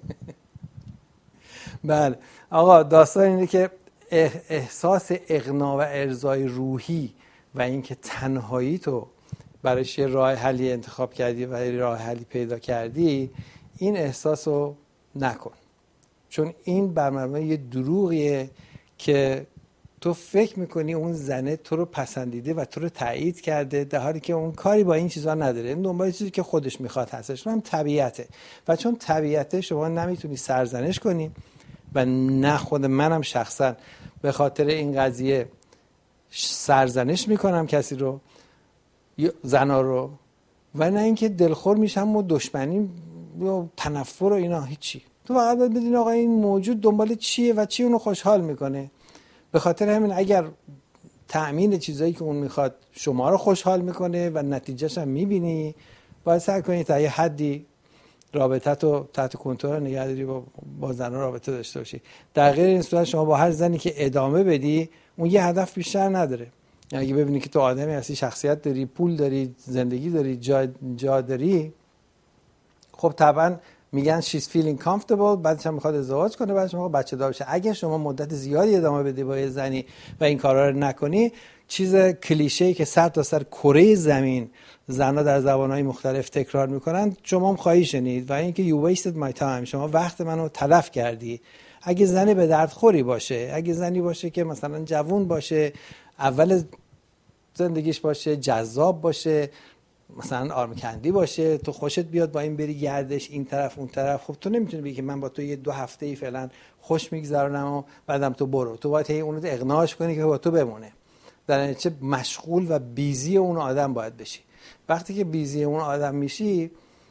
بله آقا، داستان اینه که احساس اغنا و ارضای روحی و اینکه تنهایی تو برایش یه راه حلی انتخاب کردی و یه راه حلی پیدا کردی، این احساس رو نکن، چون این بر مبنای یه دروغیه که تو فکر میکنی اون زنه تو رو پسندیده و تو رو تایید کرده، در حالی که اون کاری با این چیزا نداره. این دنبال چیزی که خودش میخواد هستش، هم طبیعته. و چون طبیعته شما نمیتونی سرزنش کنی و نه خود منم شخصا به خاطر این قضیه سرزنش میکنم کسی رو، زنا رو، و نه اینکه دلخور میشم و دشمنی و تنفر و اینا، هیچی. تو فقط باید بدونی آقا این موجود دنبال چیه و چی اونو خوشحال میکنه. به خاطر همین اگر تأمین چیزایی که اون میخواد شما رو خوشحال میکنه و نتیجهش هم میبینی، باید سعی کنی تا یه حدی رابطه‌تو تحت کنترل نگه داری، با زنها رابطه داشته باشی. در غیر این صورت شما با هر زنی که ادامه بدی اون یه هدف بیشتر نداره. یعنی اگه ببینی که تو آدمی هستی، شخصیت داری، پول داری، زندگی داری، جا داری، خب طبعا میگن she's feeling comfortable، بعدش هم میخواد ازدواج کنه، بعدش میخواد بچه دار بشه. اگه شما مدت زیادی ادامه بدی با یه زنی و این کارا رو نکنی، چیز کلیشه‌ای که سر تا سر کره زمین زنها در زبان‌های مختلف تکرار میکنن شما هم خواهی شنید، و اینکه you wasted my time، شما وقت منو تلف کردی. اگه زنی به درد خوری باشه، اگه زنی باشه که مثلا جوون باشه، اول زندگیش باشه، جذاب باشه، مثلا آرمکندی باشه، تو خوشت بیاد با این بری گردش این طرف اون طرف، خب تو نمیتونی بگی که من با تو یه 2 هفته‌ای فعلا خوش میگذرونم و بعدم تو برو. تو باید اون رو اقناعش کنی که با تو بمونه. در نتیجه مشغول و بیزی اون آدم باید بشی. وقتی که بیزی اون آدم میشی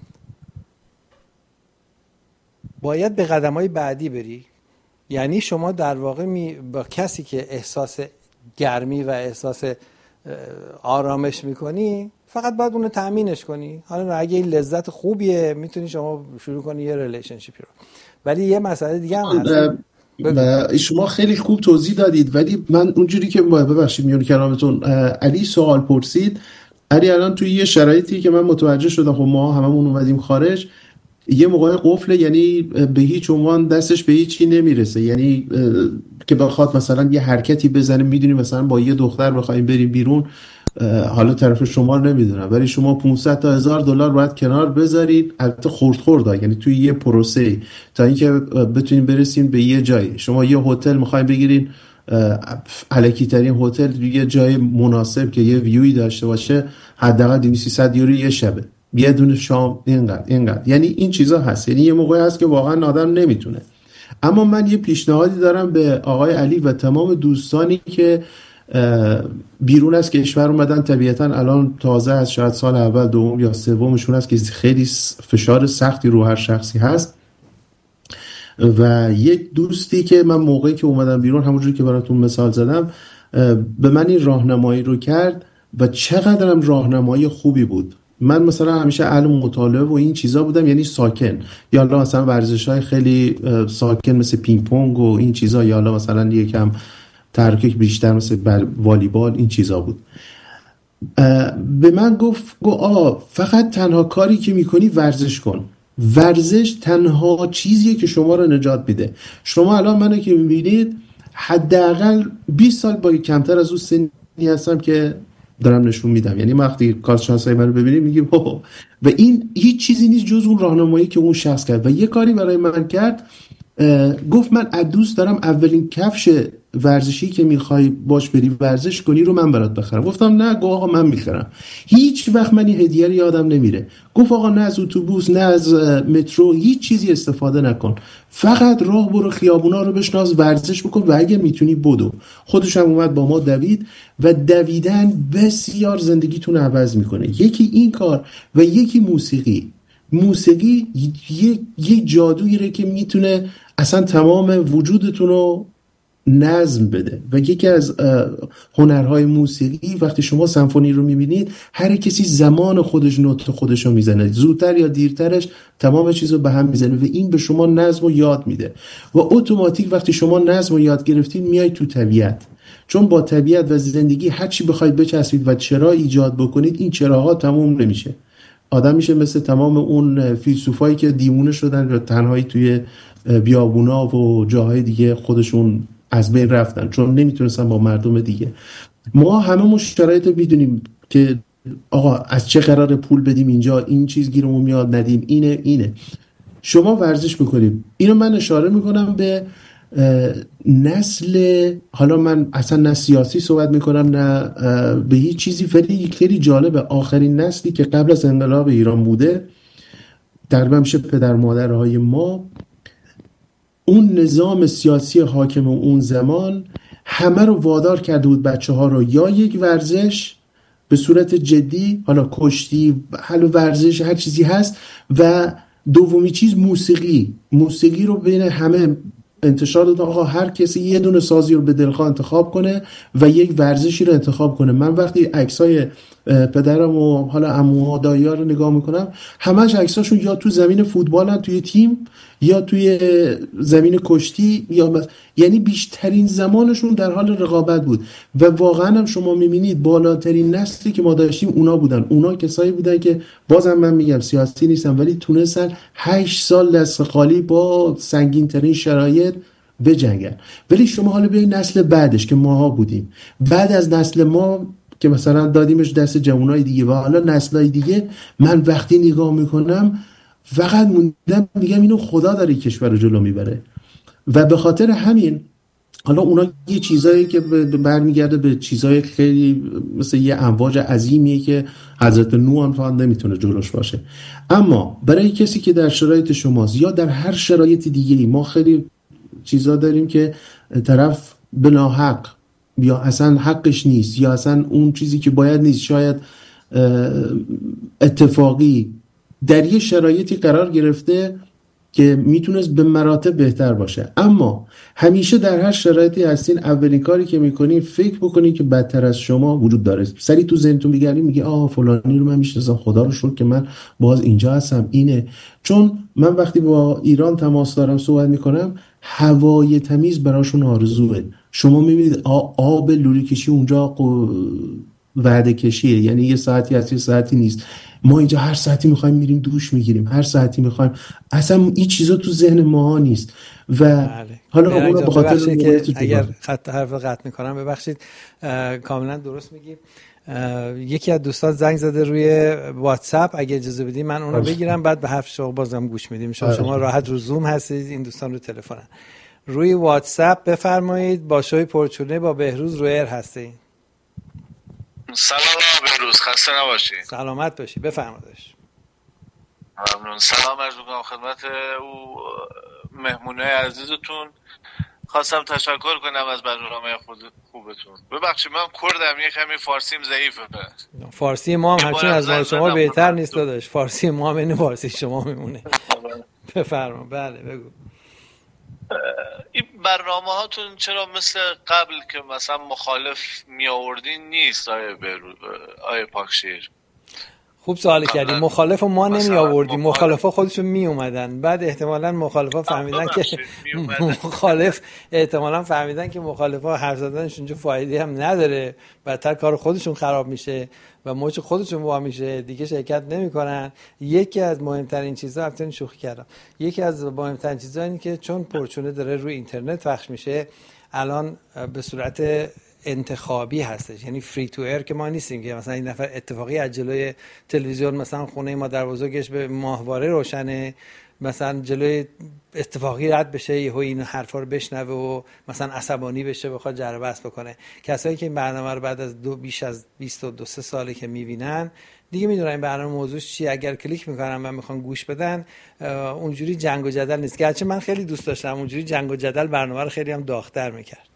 باید به قدم‌های بعدی بری. یعنی شما در واقع با کسی که احساس گرمی و احساس آرامش میکنی فقط باید اونو تامینش کنی. حالا اگه این لذت خوبیه میتونی شما شروع کنی یه ریلیشنشیپی رو. ولی یه مسئله دیگه هم هست. شما خیلی خوب توضیح دادید، ولی من اونجوری که ببخشید میون کلامتون، علی سوال پرسید. علی الان توی یه شرایطی که من متوجه شدم، خب ما هممون اومدیم خارج، یه موقع قفله، یعنی به هیچ عنوان دستش به هیچی نمیرسه، یعنی که بخواد مثلا یه حرکتی بزنه، میدونی مثلا با یه دختر بخوایم بریم بیرون، حالا طرف شما رو نمیدونم، ولی شما 500 تا $1000 باید کنار بذارید، البته خرد یعنی توی یه پروسه، تا اینکه بتونیم برسیم به یه جایی. شما یه هتل میخوایم بگیرین، الکی ترین هتل، یه جای مناسب که یه ویوی داشته باشه، حداقل 200-300 یورو یه شبه، یه دونه شام، اینقدر. یعنی این چیزا هست، یعنی یه موقعی هست که واقعا آدم نمیتونه. اما من یه پیشنهادی دارم به آقای علی و تمام دوستانی که بیرون از کشور اومدن، طبیعتا الان تازه از شاید سال اول، دوم یا سومشون است که خیلی فشار سختی رو هر شخصی هست. و یک دوستی که من موقعی که اومدم بیرون، همونجوری که براتون مثال زدم، به من این راهنمایی رو کرد و چقدرم راهنمایی خوبی بود. من مثلا همیشه اهل مطالعه و این چیزا بودم، یعنی ساکن، یا حالا مثلا ورزش‌های خیلی ساکن مثل پینگ پونگ و این چیزا، یا حالا مثلا یکم ترکیب بیشتر مثل والیبال، این چیزا بود. به من گفت فقط تنها کاری که میکنی ورزش کن. ورزش تنها چیزیه که شما رو نجات میده. شما الان منو که میبینید حداقل 20 سال با کمتر از اون سنی هستم که دارم نشون میدم، یعنی وقتی کارشناسای منو ببینید میگیم و این هیچ چیزی نیست جز اون راهنمایی که اون شخص کرد. و یه کاری برای من کرد، گفت من دوست دارم اولین کفش ورزشی که میخوای باش بری ورزش کنی رو من برات بخرم. گفتم نه. گفت آقا من میخرم. هیچ وقت من این هدیه رو یادم نمیره. گفت آقا نه از اتوبوس نه از مترو هیچ چیزی استفاده نکن، فقط راه برو، خیابونا رو بشناس، ورزش بکن و اگه میتونی بدو. خودش هم اومد با ما دوید و دویدن بسیار زندگیتون عوض میکنه. یکی این کار و یکی موسیقی یک جادویی که میتونه اصلا تمام وجودتون رو نظم بده. و یکی از هنرهای موسیقی، وقتی شما سمفونی رو میبینید، هر کسی زمان خودش نوت خودش رو میزنه، زودتر یا دیرترش تمام چیز رو به هم میزنه و این به شما نظم رو یاد میده. و اتوماتیک وقتی شما نظم رو یاد گرفتید میای تو طبیعت، چون با طبیعت و زندگی هر چی بخواید بچسبید و چرا ایجاد بکنید، این چراها تموم نمیشه. آدم میشه مثل تمام اون فیلسوفایی که دیوونه شدن و تنهایی توی بیابونا و جاهای دیگه خودشون از بین رفتن چون نمیتونستن با مردم دیگه. ما همه شرایط میدونیم که آقا از چه قرار پول بدیم اینجا، این چیز گیرمون میاد ندیم، اینه. شما ورزش بکنید. اینو من اشاره میکنم به نسل، حالا من اصلا نه سیاسی صحبت میکنم نه به هیچ چیزی، ولی خیلی جالبه. آخرین نسلی که قبل از انقلاب ایران بوده، تقریبا میشه پدر مادرهای ما، اون نظام سیاسی حاکم اون زمان همه رو وادار کرده بود بچه ها رو یا یک ورزش به صورت جدی، حالا کشتی، حالا ورزش هر چیزی هست، و دومی چیز موسیقی رو بین همه انتشار داد. آقا هر کسی یه دونه سازی رو به دلخواه انتخاب کنه و یک ورزشی رو انتخاب کنه. من وقتی عکسای پدرم و حالا عموها دایی‌ها رو نگاه میکنم، همش عکساشون یا تو زمین فوتبالن توی تیم یا توی زمین کشتی، یعنی بیشترین زمانشون در حال رقابت بود. و واقعا هم شما میبینید بالاترین نسلی که ما داشتیم اونا بودن. اونا کسایی بودن که بازم من میگم سیاسی نیستن، ولی تونستن 8 سال دست خالی با سنگین ترین شرایط بجنگن. ولی شما حالا بیاین نسل بعدش که ماها بودیم، بعد از نسل ما که مثلا دادیمش دست جوانای دیگه و حالا نسلای دیگه، من وقتی نگاه میکنم فقط موندم میگم اینو خدا داره کشور رو جلو میبره. و به خاطر همین حالا اونا یه چیزایی که برمیگرده به چیزای خیلی مثل یه امواج عظیمیه که حضرت نوح هم فقط نمیتونه جلوش باشه. اما برای کسی که در شرایط شماست یا در هر شرایط دیگه‌ای، ما خیلی چیزا داریم که طرف بناحق یا اصلا حقش نیست یا اصلا اون چیزی که باید نیست، شاید اتفاقی در یه شرایطی قرار گرفته که میتونست به مراتب بهتر باشه. اما همیشه در هر شرایطی هستین، اولین کاری که میکنین فکر بکنین که بدتر از شما وجود داره. سری تو ذهنتون میگردین میگه فلانی رو من میشناسم، خدا رو شکر که من باز اینجا هستم. اینه چون من وقتی با ایران تماس دارم صحبت میکنم، هوای تمیز براشون آرزوه. شما میبینید آب لوله کشی اونجا وعده کشیه، یعنی یه ساعتی هست یه ساعتی نیست. ما اینجا هر ساعتی میخوایم میریم دوش میگیریم، هر ساعتی میخوایم، اصلا این چیزا تو ذهن ما نیست. و بله. حالا اون به خاطر که اگر حرف قطع میکنم ببخشید، کاملا درست میگی. یکی از دوستان زنگ زده روی واتساپ، اگه اجازه بدی من اونو بگیرم بعد به حرف شما بازم گوش میدیم. شما راحت رو زوم هستید، این دوستان رو تلفنن. روی واتساپ بفرمایید. با شوی پرچونه با بهروز روی ایر هستید. سلام بهروز، خسته نباشی. سلامت باشی، بفرمایید. ممنون. سلام عرض می‌کنم خدمت او مهمونه عزیزتون. خواستم تشکر کنم از برنامه خوبتون. ببخشید من کردم، یه کمی فارسیم ضعیفه. فارسی ما هم همچنین از شما بهتر نیست داداش. فارسی ما هم این فارسی شما میمونه. بفرما. بله بگو. این برنامه هاتون چرا مثل قبل که مثلا مخالف می آوردین نیست آیه پاکشیر؟ خوب سوال کردی. مخالف ما نمی آوردیم، مخالفا خودشون می اومدن. بعد احتمالاً مخالفا فهمیدن که مخالفا حرف زدنشون اونجا فایده هم نداره، بدتر کار خودشون خراب میشه و موج خودشون وا میشه، دیگه شرکت نمیکنن. یکی از مهمترین چیزا، البته شوخی کردم، یکی از مهمترین چیزا اینه که چون پرچونه داره روی اینترنت پخش میشه، الان به صورت انتخابی هستش، یعنی فری تو ایر که ما نیستیم که مثلا این نفر اتفاقی از جلوی تلویزیون، مثلا خونه مادر بزرگش به ماهواره روشنه، مثلا جلوی اتفاقی رد بشه، یهو این حرفا رو بشنوه و مثلا عصبانی بشه بخواد جر و بحث بکنه. کسایی که این برنامه رو بعد از بیش از 22 ساله که میبینن دیگه میدونن این برنامه موضوعش چیه. اگر کلیک میکنن و میخوان گوش بدن، اونجوری جنگ و جدل نیست، گرچه من خیلی دوست داشتم اونجوری جنگ و جدل برنامه رو خیلی هم داغ‌تر میکرد.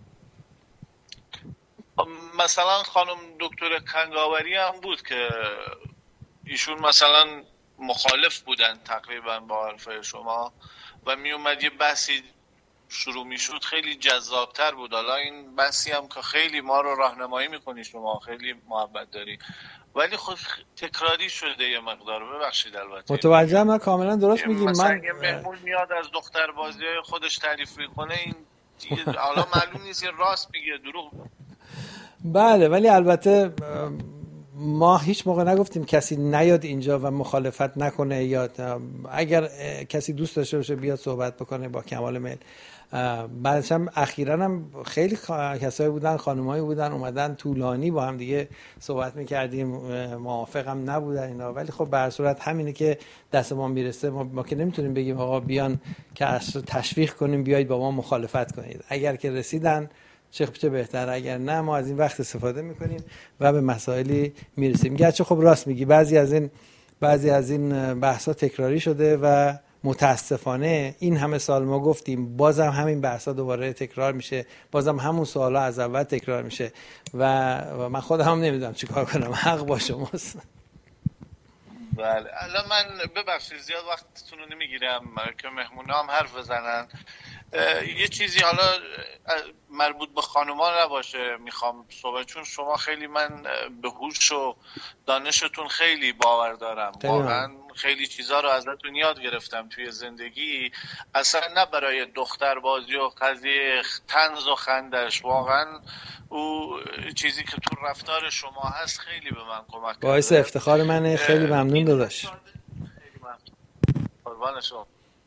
مثلا خانم دکتر کنگاوری هم بود که ایشون مثلا مخالف بودن تقریبا با حرف شما و می اومد یه بحثی شروع می شد، خیلی جذابتر بود. حالا این بحثی هم که خیلی ما رو راهنمایی میکنی، شما خیلی محبت داری، ولی خود تکراری شده یه مقدار. ببخشید البته متوجهم، من کاملا درست میگیم. من یه مهمون میاد از دختر بازی‌های خودش تعریف میکنه، این دیگه حالا معلوم نیست یه راست میگه دروغ. بله، ولی البته ما هیچ موقع نگفتیم کسی نیاد اینجا و مخالفت نکنه، یا اگر کسی دوست داشته باشه بیاد صحبت بکنه با کمال میل. بعدش هم اخیراً هم خیلی کسایی بودن، خانمایی بودن اومدن طولانی با هم دیگه صحبت میکردیم، موافقم نبودن اینا، ولی خب به هر صورت همینه که دست ما میرسه. ما که نمیتونیم بگیم آقا بیان که تشویق کنیم بیایید با ما مخالفت کنید. اگر که رسیدن چه بهتر، اگر نه ما از این وقت استفاده میکنیم و به مسائلی میرسیم. گرچه خب راست میگی بعضی از این بحثا تکراری شده و متاسفانه این همه سال ما گفتیم، بازم همین بحثا دوباره تکرار میشه، بازم همون سوالا از اول تکرار میشه و من خودم هم نمیدونم چیکار کنم. حق با شماست. بله الان من ببخشید زیاد وقتتون رو نمیگیرم که مهمونا هم حرف بزنن. یه چیزی حالا مربوط به خانوما نباشه میخوام صحبت، چون شما خیلی من به هوش و دانشتون خیلی باور دارم، واقعا خیلی چیزا رو ازتون یاد گرفتم توی زندگی، اصلا نه برای دختر بازی و قضیه طنز و خندش، واقعا او چیزی که تو رفتار شما هست خیلی به من کمک کرده. باعث افتخار منه، خیلی ممنون داداش. خیلی ممنون. قربان شما.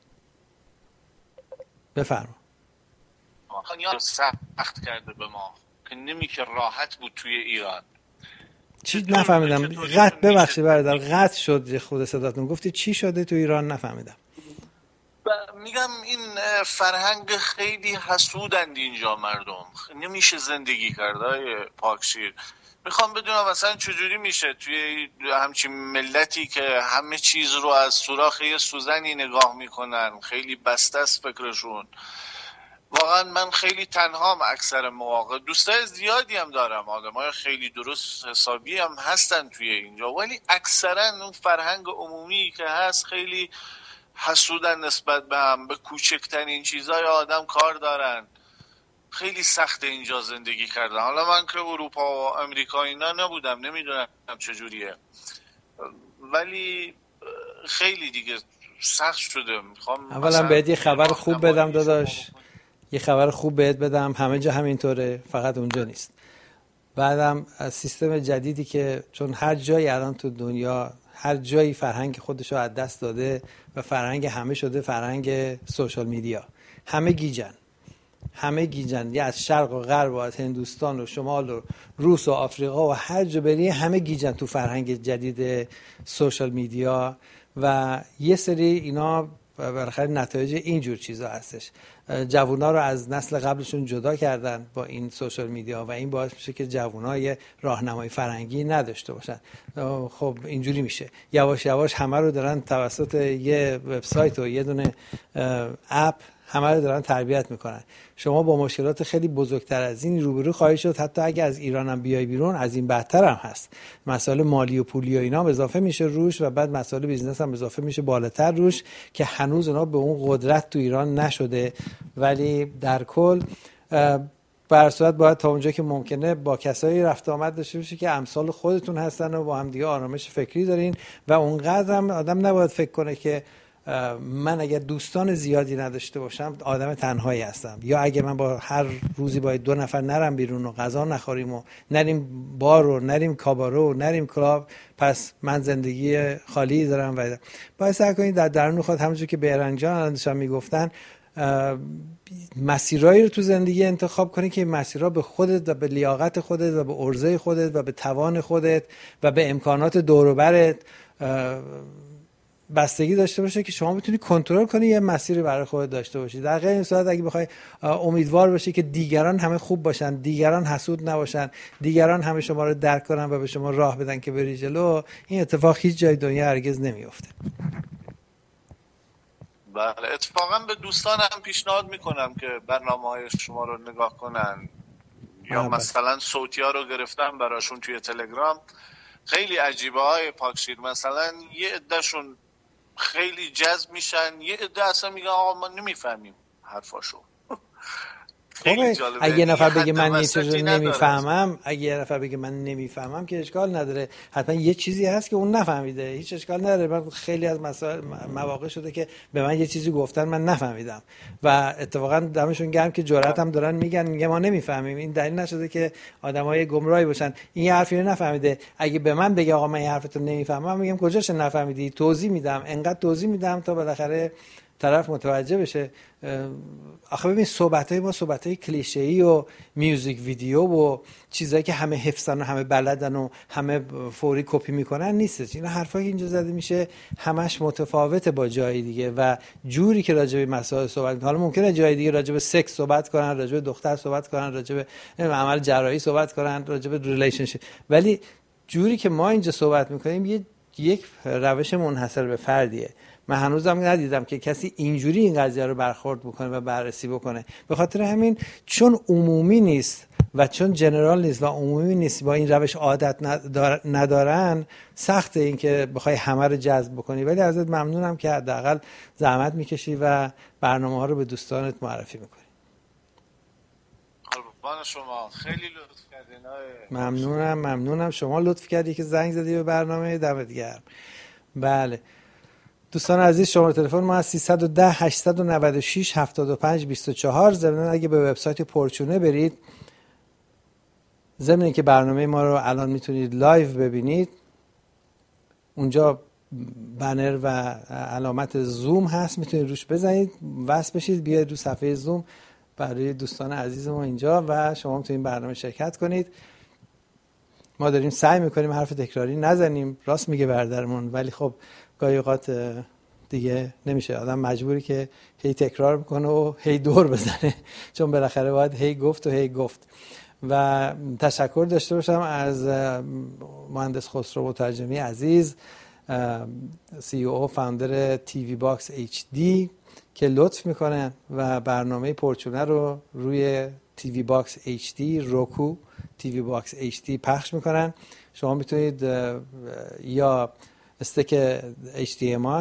بفرما. خانیان سخت کرده به ما که نمیشه راحت بود توی ایران. چی نفهمیدم؟ قطع ببخشید برادر، قطع شد خود صداتون. گفتی چی شده تو ایران؟ نفهمیدم. میگم این فرهنگ خیلی حسودند اینجا مردم، نمیشه زندگی کرد های پاکشیر. میخوام بدونم مثلا چجوری میشه توی همچین ملتی که همه چیز رو از سوراخ یه سوزنی نگاه میکنن، خیلی بسته است فکرشون. واقعا من خیلی تنهام اکثر مواقع، دوستای زیادی هم دارم، آدمای خیلی درست حسابی هم هستن توی اینجا، ولی اکثرا اون فرهنگ عمومی که هست خیلی حسودن نسبت به هم، به کوچکترین چیزای آدم کار دارن. خیلی سخته اینجا زندگی کردن. حالا من که اروپا و امریکا اینا نبودم، نمیدونم چجوریه، ولی خیلی دیگه سخت شده. میخوام اولا بهت یه خبر خوب بدم داداش، یه خبر خوب بهت بدم، همه جا همینطوره، فقط اونجا نیست. بعدم از سیستم جدیدی که چون هر جایی الان تو دنیا، هر جایی فرهنگ خودش رو از دست داده و فرهنگ همه شده فرهنگ سوشال میدیا. همه گیجن، یه از شرق و غرب و از هندوستان و شمال و روس و آفریقا و هر جا بری همه گیجن تو فرهنگ جدید سوشال میدیا و یه سری اینا بالاخره نتایج اینجور چیزا هستش. جوونا رو از نسل قبلشون جدا کردن با این سوشال میدیا و این باعث میشه که جوونا یه راهنمای فرهنگی نداشته باشن. خب اینجوری میشه یواش یواش همه رو دارن توسط یه وبسایت و یه دونه اپ همه رو دارن تربیت میکنن. شما با مشکلات خیلی بزرگتر از این روبرو خواهی شد. حتی اگه از ایران هم بیای بیرون از این بدتر هم هست. مسائل مالی و پولی و اینا هم اضافه میشه روش و بعد مسائل بیزنس هم اضافه میشه بالاتر روش که هنوز اونا به اون قدرت تو ایران نشده. ولی در کل به هر صورت باید تا اونجا که ممکنه با کسایی رفت آمد داشته باشی که امثال خودتون هستن و با هم دیگه آرامش فکری دارین و اونقدر هم آدم نباید فکر کنه که من اگر دوستان زیادی نداشته باشم آدم تنهایی هستم، یا اگه من با هر روزی باید 2 نفر نرم بیرون و غذا نخوریم و نریم بار و نریم کابارو و نریم کلاب پس من زندگی خالی دارم. و باید سعی کنید در درون خود همونجور که بیرنگ جان داشتن میگفتن مسیرایی رو تو زندگی انتخاب کنی که مسیرها به خودت و به لیاقت خودت و به عرضه خودت و به توان خودت و به امکانات دور و برت بستگی داشته باشه که شما بتونی کنترل کنی یه مسیری برای خودت داشته باشی. در غیر این صورت اگه بخوای امیدوار باشی که دیگران همه خوب باشن، دیگران حسود نباشن، دیگران همه شما رو درک کنن و به شما راه بدن که بری جلو، این اتفاق هیچ جای دنیا هرگز نمیفته. بله، اتفاقا به دوستانم پیشنهاد میکنم که برنامه‌های شما رو نگاه کنن یا مثلا صوتی‌ها رو گرفتم براشون توی تلگرام. خیلی عجیبه های پاکشیر، مثلا یه عدهشون خیلی جذب میشن، یه عده اصلا میگن آقا ما نمیفهمیم حرفاشو. اگه یه نفر بگه من یه چیزی نمیفهمم، اگه یه نفر بگه من نمیفهمم که اشکال نداره، حتما یه چیزی هست که اون نفهمیده، هیچ اشکال نداره. من خیلی از مواقع شده که به من یه چیزی گفتن من نفهمیدم و اتفاقا دمشون گرم که جرأت هم دارن میگن ما نمیفهمیم. این دلیل نشده که آدمای گمراهی باشن. این یه حرفی رو نفهمیده، اگه به من بگه آقا من این حرفتو نمیفهمم، میگم کجاش نفهمیدی؟ توضیح میدم، انقدر توضیح میدم تا بالاخره طرف متوجه بشه. آخه ببین صحبت‌های ما صحبت‌های کلیشه‌ای و میوزیک ویدیو و چیزایی که همه حفظن و همه بلدن و همه فوری کپی میکنن نیست. این حرفایی که اینجا زده میشه همش متفاوته با جای دیگه و جوری که راجع به مسائل صحبت می‌کنن. حالا ممکنه جای دیگه راجع به سکس صحبت کنن، راجع به دختر صحبت کنن، راجع به عمل جراحی صحبت کنن، راجع به ریلیشنشیپ، ولی جوری که ما اینجا صحبت می‌کنیم یک روش منحصر به فردیه. من هنوزم ندیدم که کسی اینجوری این قضیه رو برخورد بکنه و بررسی بکنه. به خاطر همین چون عمومی نیست و چون جنرال نیست و عمومی نیست، با این روش عادت ندارن، سخته این که بخوای همه رو جذب بکنی. ولی ازت ممنونم که حداقل زحمت میکشی و برنامه ها رو به دوستانت معرفی میکنی. قربان شما، خیلی لطف کردین. ممنونم شما لطف کردی که زنگ زدی به برنامه. دمت گرم. بله دوستان عزیز، شماره تلفن ما از 310 896 75 24. ضمن اگه به وبسایت پورچونه برید، ضمن که برنامه ما رو الان میتونید لایو ببینید، اونجا بنر و علامت زوم هست، میتونید روش بزنید، وصل بشید، بیاید رو صفحه زوم برای دوستان عزیز ما اینجا و شما میتونید برنامه شرکت کنید. ما داریم سعی میکنیم حرف تکراری نزنیم، راست میگه برادرمون، ولی خب گاهی اوقات دیگه نمیشه، آدم مجبوری که هی تکرار بکنه و هی دور بزنه، چون بالاخره باید هی گفت. و تشکر داشته باشم از مهندس خسرو مترجمی عزیز، CEO فاوندر تیوی باکس HD که لطف میکنه و برنامه پورچونه رو روی تیوی باکس HD، روکو تیوی باکس HD پخش میکنن. شما میتونید یا استک HDMI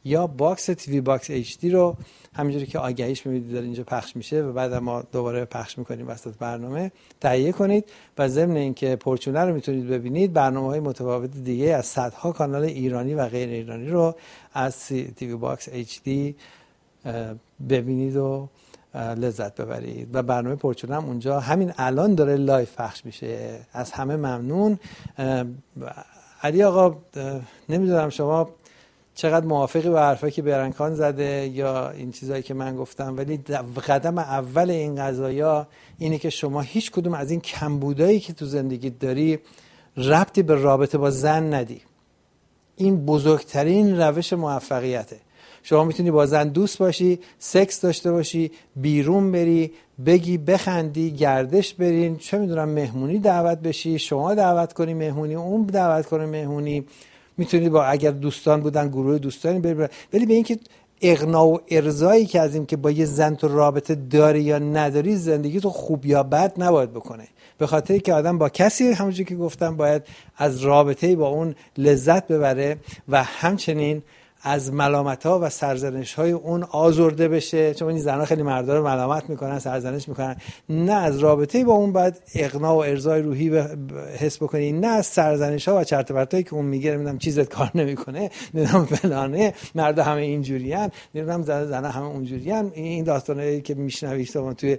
یا باکس تیوی باکس HD رو همینجوری که آگهیش می‌بینید داره اینجا پخش میشه و بعد ما دوباره پخش می‌کنیم وسط برنامه، تهیه کنید و ضمن اینکه پورچونه رو میتونید ببینید، برنامه‌های متفاوت دیگه از صدها کانال ایرانی و غیر ایرانی رو از تیوی باکس HD ببینید و لذت ببرید. و برنامه پورچونه هم اونجا همین الان داره لایف پخش میشه. از همه ممنون. علی آقا نمیدونم شما چقدر موافقی با حرفایی که برنکان زده یا این چیزایی که من گفتم، ولی قدم اول این قضایا اینه که شما هیچ کدوم از این کمبودایی که تو زندگیت داری ربطی به رابطه با زن ندی. این بزرگترین روش موفقیته. شما میتونی با زن دوست باشی، سکس داشته باشی، بیرون بری، بگی بخندی، گردش برین، چه میدونم مهمونی دعوت بشی، شما دعوت کنی مهمونی، اون دعوت کنه مهمونی، میتونید با اگر دوستان بودن گروه دوستانی بری. ولی به اینکه اغنا و ارضایی که از این که با یه زن تو رابطه داری یا نداری زندگی تو خوب یا بد نباید بکنه. به خاطر که آدم با کسی همونجوری که گفتم باید از رابطه با اون لذت ببره و همچنین از ملامت‌ها و سرزنش‌های اون آزرده بشه، چون این زن‌ها خیلی مردا رو ملامت میکنن، سرزنش میکنن. نه از رابطه با اون باید اغنا و ارضای روحی حس بکنی، نه از سرزنش‌ها و چرت و پرتایی که اون میگه نمیدونم چیزت کار نمیکنه، نمیدونم فلانه، مردا همه اینجوریان، نمیدونم زن‌ها همه اونجوریان. این داستانایی که میشنوی شما توی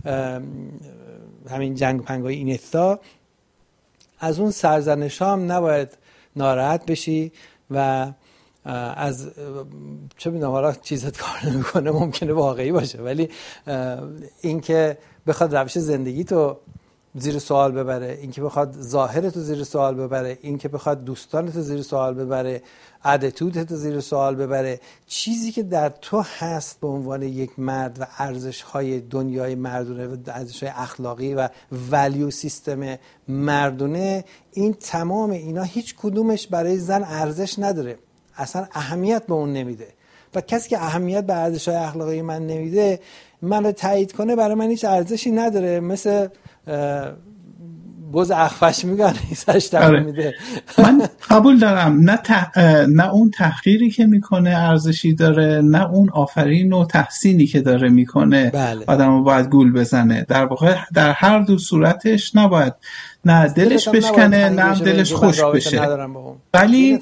همین جنگ پنگای اینستا، از اون سرزنش‌ها هم نباید ناراحت بشی و از چه میدونم حالا چیزت کار نمیکنه ممکنه واقعی باشه، ولی اینکه بخواد روش زندگی تو زیر سوال ببره، اینکه بخواد ظاهرت رو زیر سوال ببره، اینکه بخواد دوستانت رو زیر سوال ببره، اتیتودت رو زیر سوال ببره، چیزی که در تو هست به عنوان یک مرد و ارزش‌های دنیای مردونه و ارزش‌های اخلاقی و ولیو سیستم مردونه، این تمام اینا هیچ کدومش برای زن ارزش نداره، اصلا اهمیت به اون نمیده. و کسی که اهمیت به ارزش‌های اخلاقی من نمیده، منو تایید کنه برای من هیچ ارزشی نداره. مثل بز اخفش میگن ایساش تقویم میده. من قبول دارم نه اون تحقیری که میکنه ارزشی داره، نه اون آفرین و تحسینی که داره میکنه. بله. آدمو باید گول بزنه. در واقع در هر دو صورتش نباید نه دلش بشکنه نه دلش خوش بشه. ولی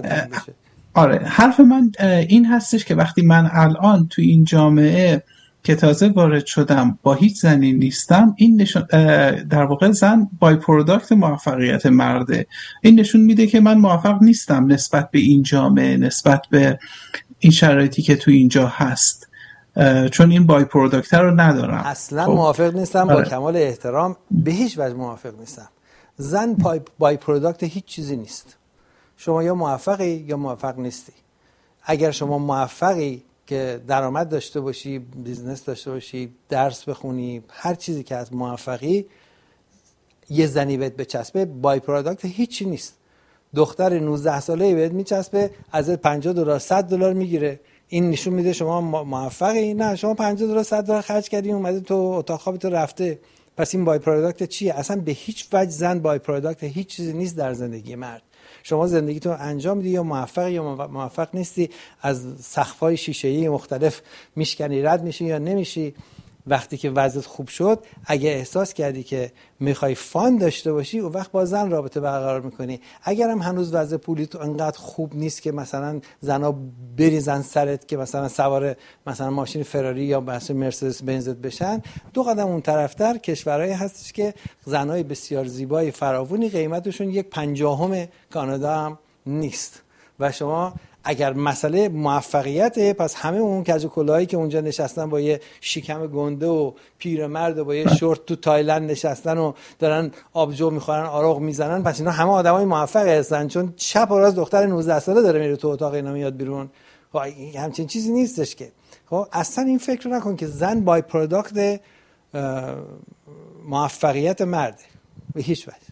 آره حرف من این هستش که وقتی من الان تو این جامعه که تازه وارد شدم با هیچ زنی نیستم، این نشون در واقع زن بای پروداکت موفقیت مرده. این نشون میده که من موفق نیستم نسبت به این جامعه، نسبت به این شرایطی که تو اینجا هست، چون این بای پروداکت رو ندارم. اصلا موافق نیستم. با کمال احترام به هیچ وجه موافق نیستم. زن بای پروداکت هیچ چیزی نیست. شما یا موفقی یا موفق نیستی. اگر شما موفقی که درآمد داشته باشی، بیزنس داشته باشی، درس بخونی، هر چیزی که از موفقی یه زنی بهت بچسبه، بای پروداکت هیچی نیست. دختر 19 ساله‌ای بهت میچسبه، ازت $50 $100 میگیره. این نشون میده شما موفقی؟ نه، شما $50 $100 خرج کردی اومده تو اتاق خوابت رفته. پس این بای پروداکت چیه؟ اصلا به هیچ وجه زن بای پروداکت هیچ چیزی نیست در زندگی مرد. شما زندگیتو انجام میدی، یا موفقی یا موفق نیستی، از سقف‌های شیشه‌ای مختلف میشکنی، رد میشی یا نمیشی. وقتی که وضعیت خوب شد، اگه احساس کردی که میخوای فان داشته باشی، اون وقت با زن رابطه برقرار میکنی. اگر هم هنوز وضع پولی تو انقدر خوب نیست که مثلا زنا بریزن سرت که مثلا سوار مثلا ماشین فراری یا مثلا مرسدس بنزت بشن، 2 قدم اون طرفتر کشورهایی هستش که زنای بسیار زیبای فراوونی قیمتشون 1/50 کانادا هم نیست. و شما اگر مسئله موفقیته، پس همه اون کج و کلاهایی که اونجا نشستن با یه شکم گنده و پیرمرد و با یه شورت تو تایلند نشستن و دارن آبجو میخورن، آروغ میزنن، پس اینا همه آدمای موفقی هستن، چون چپ و راست دختر 19 ساله داره میره تو اتاق اینا میاد بیرون. همچین چیزی نیستش که. خب اصلا این فکر نکن که زن بای پروداکت موفقیت مرده به هیچ وجه.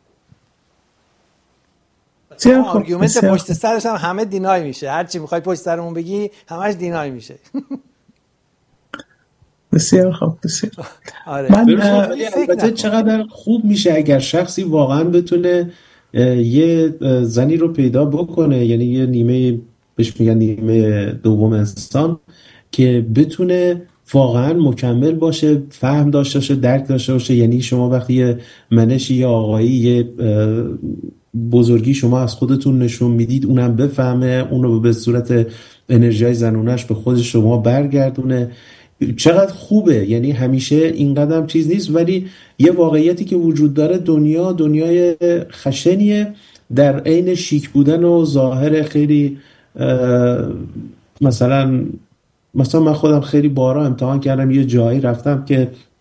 آرگومنت پشت سرش هم همه دینای میشه. هر چی میخوای پشت سرمون بگی همش دینای میشه. بسیار خوب، بسیار. آره. البته چقدر خوب میشه اگر شخصی واقعا بتونه یه زنی رو پیدا بکنه، یعنی یه نیمه بهش میگن نیمه دوم انسان، که بتونه واقعا مکمل باشه، فهم داشته باشه، درک داشته باشه. یعنی شما وقتی یه منشی یا آقایی یه بزرگی شما از خودتون نشون میدید، اونم بفهمه، اونو به صورت انرژی زنونش به خود شما برگردونه. چقدر خوبه. یعنی همیشه این قدم چیز نیست، ولی یه واقعیتی که وجود داره، دنیای خشنیه در عین شیک بودن و ظاهر خیلی مثلا من خودم خیلی بارا امتحان کردم، یه جایی رفتم که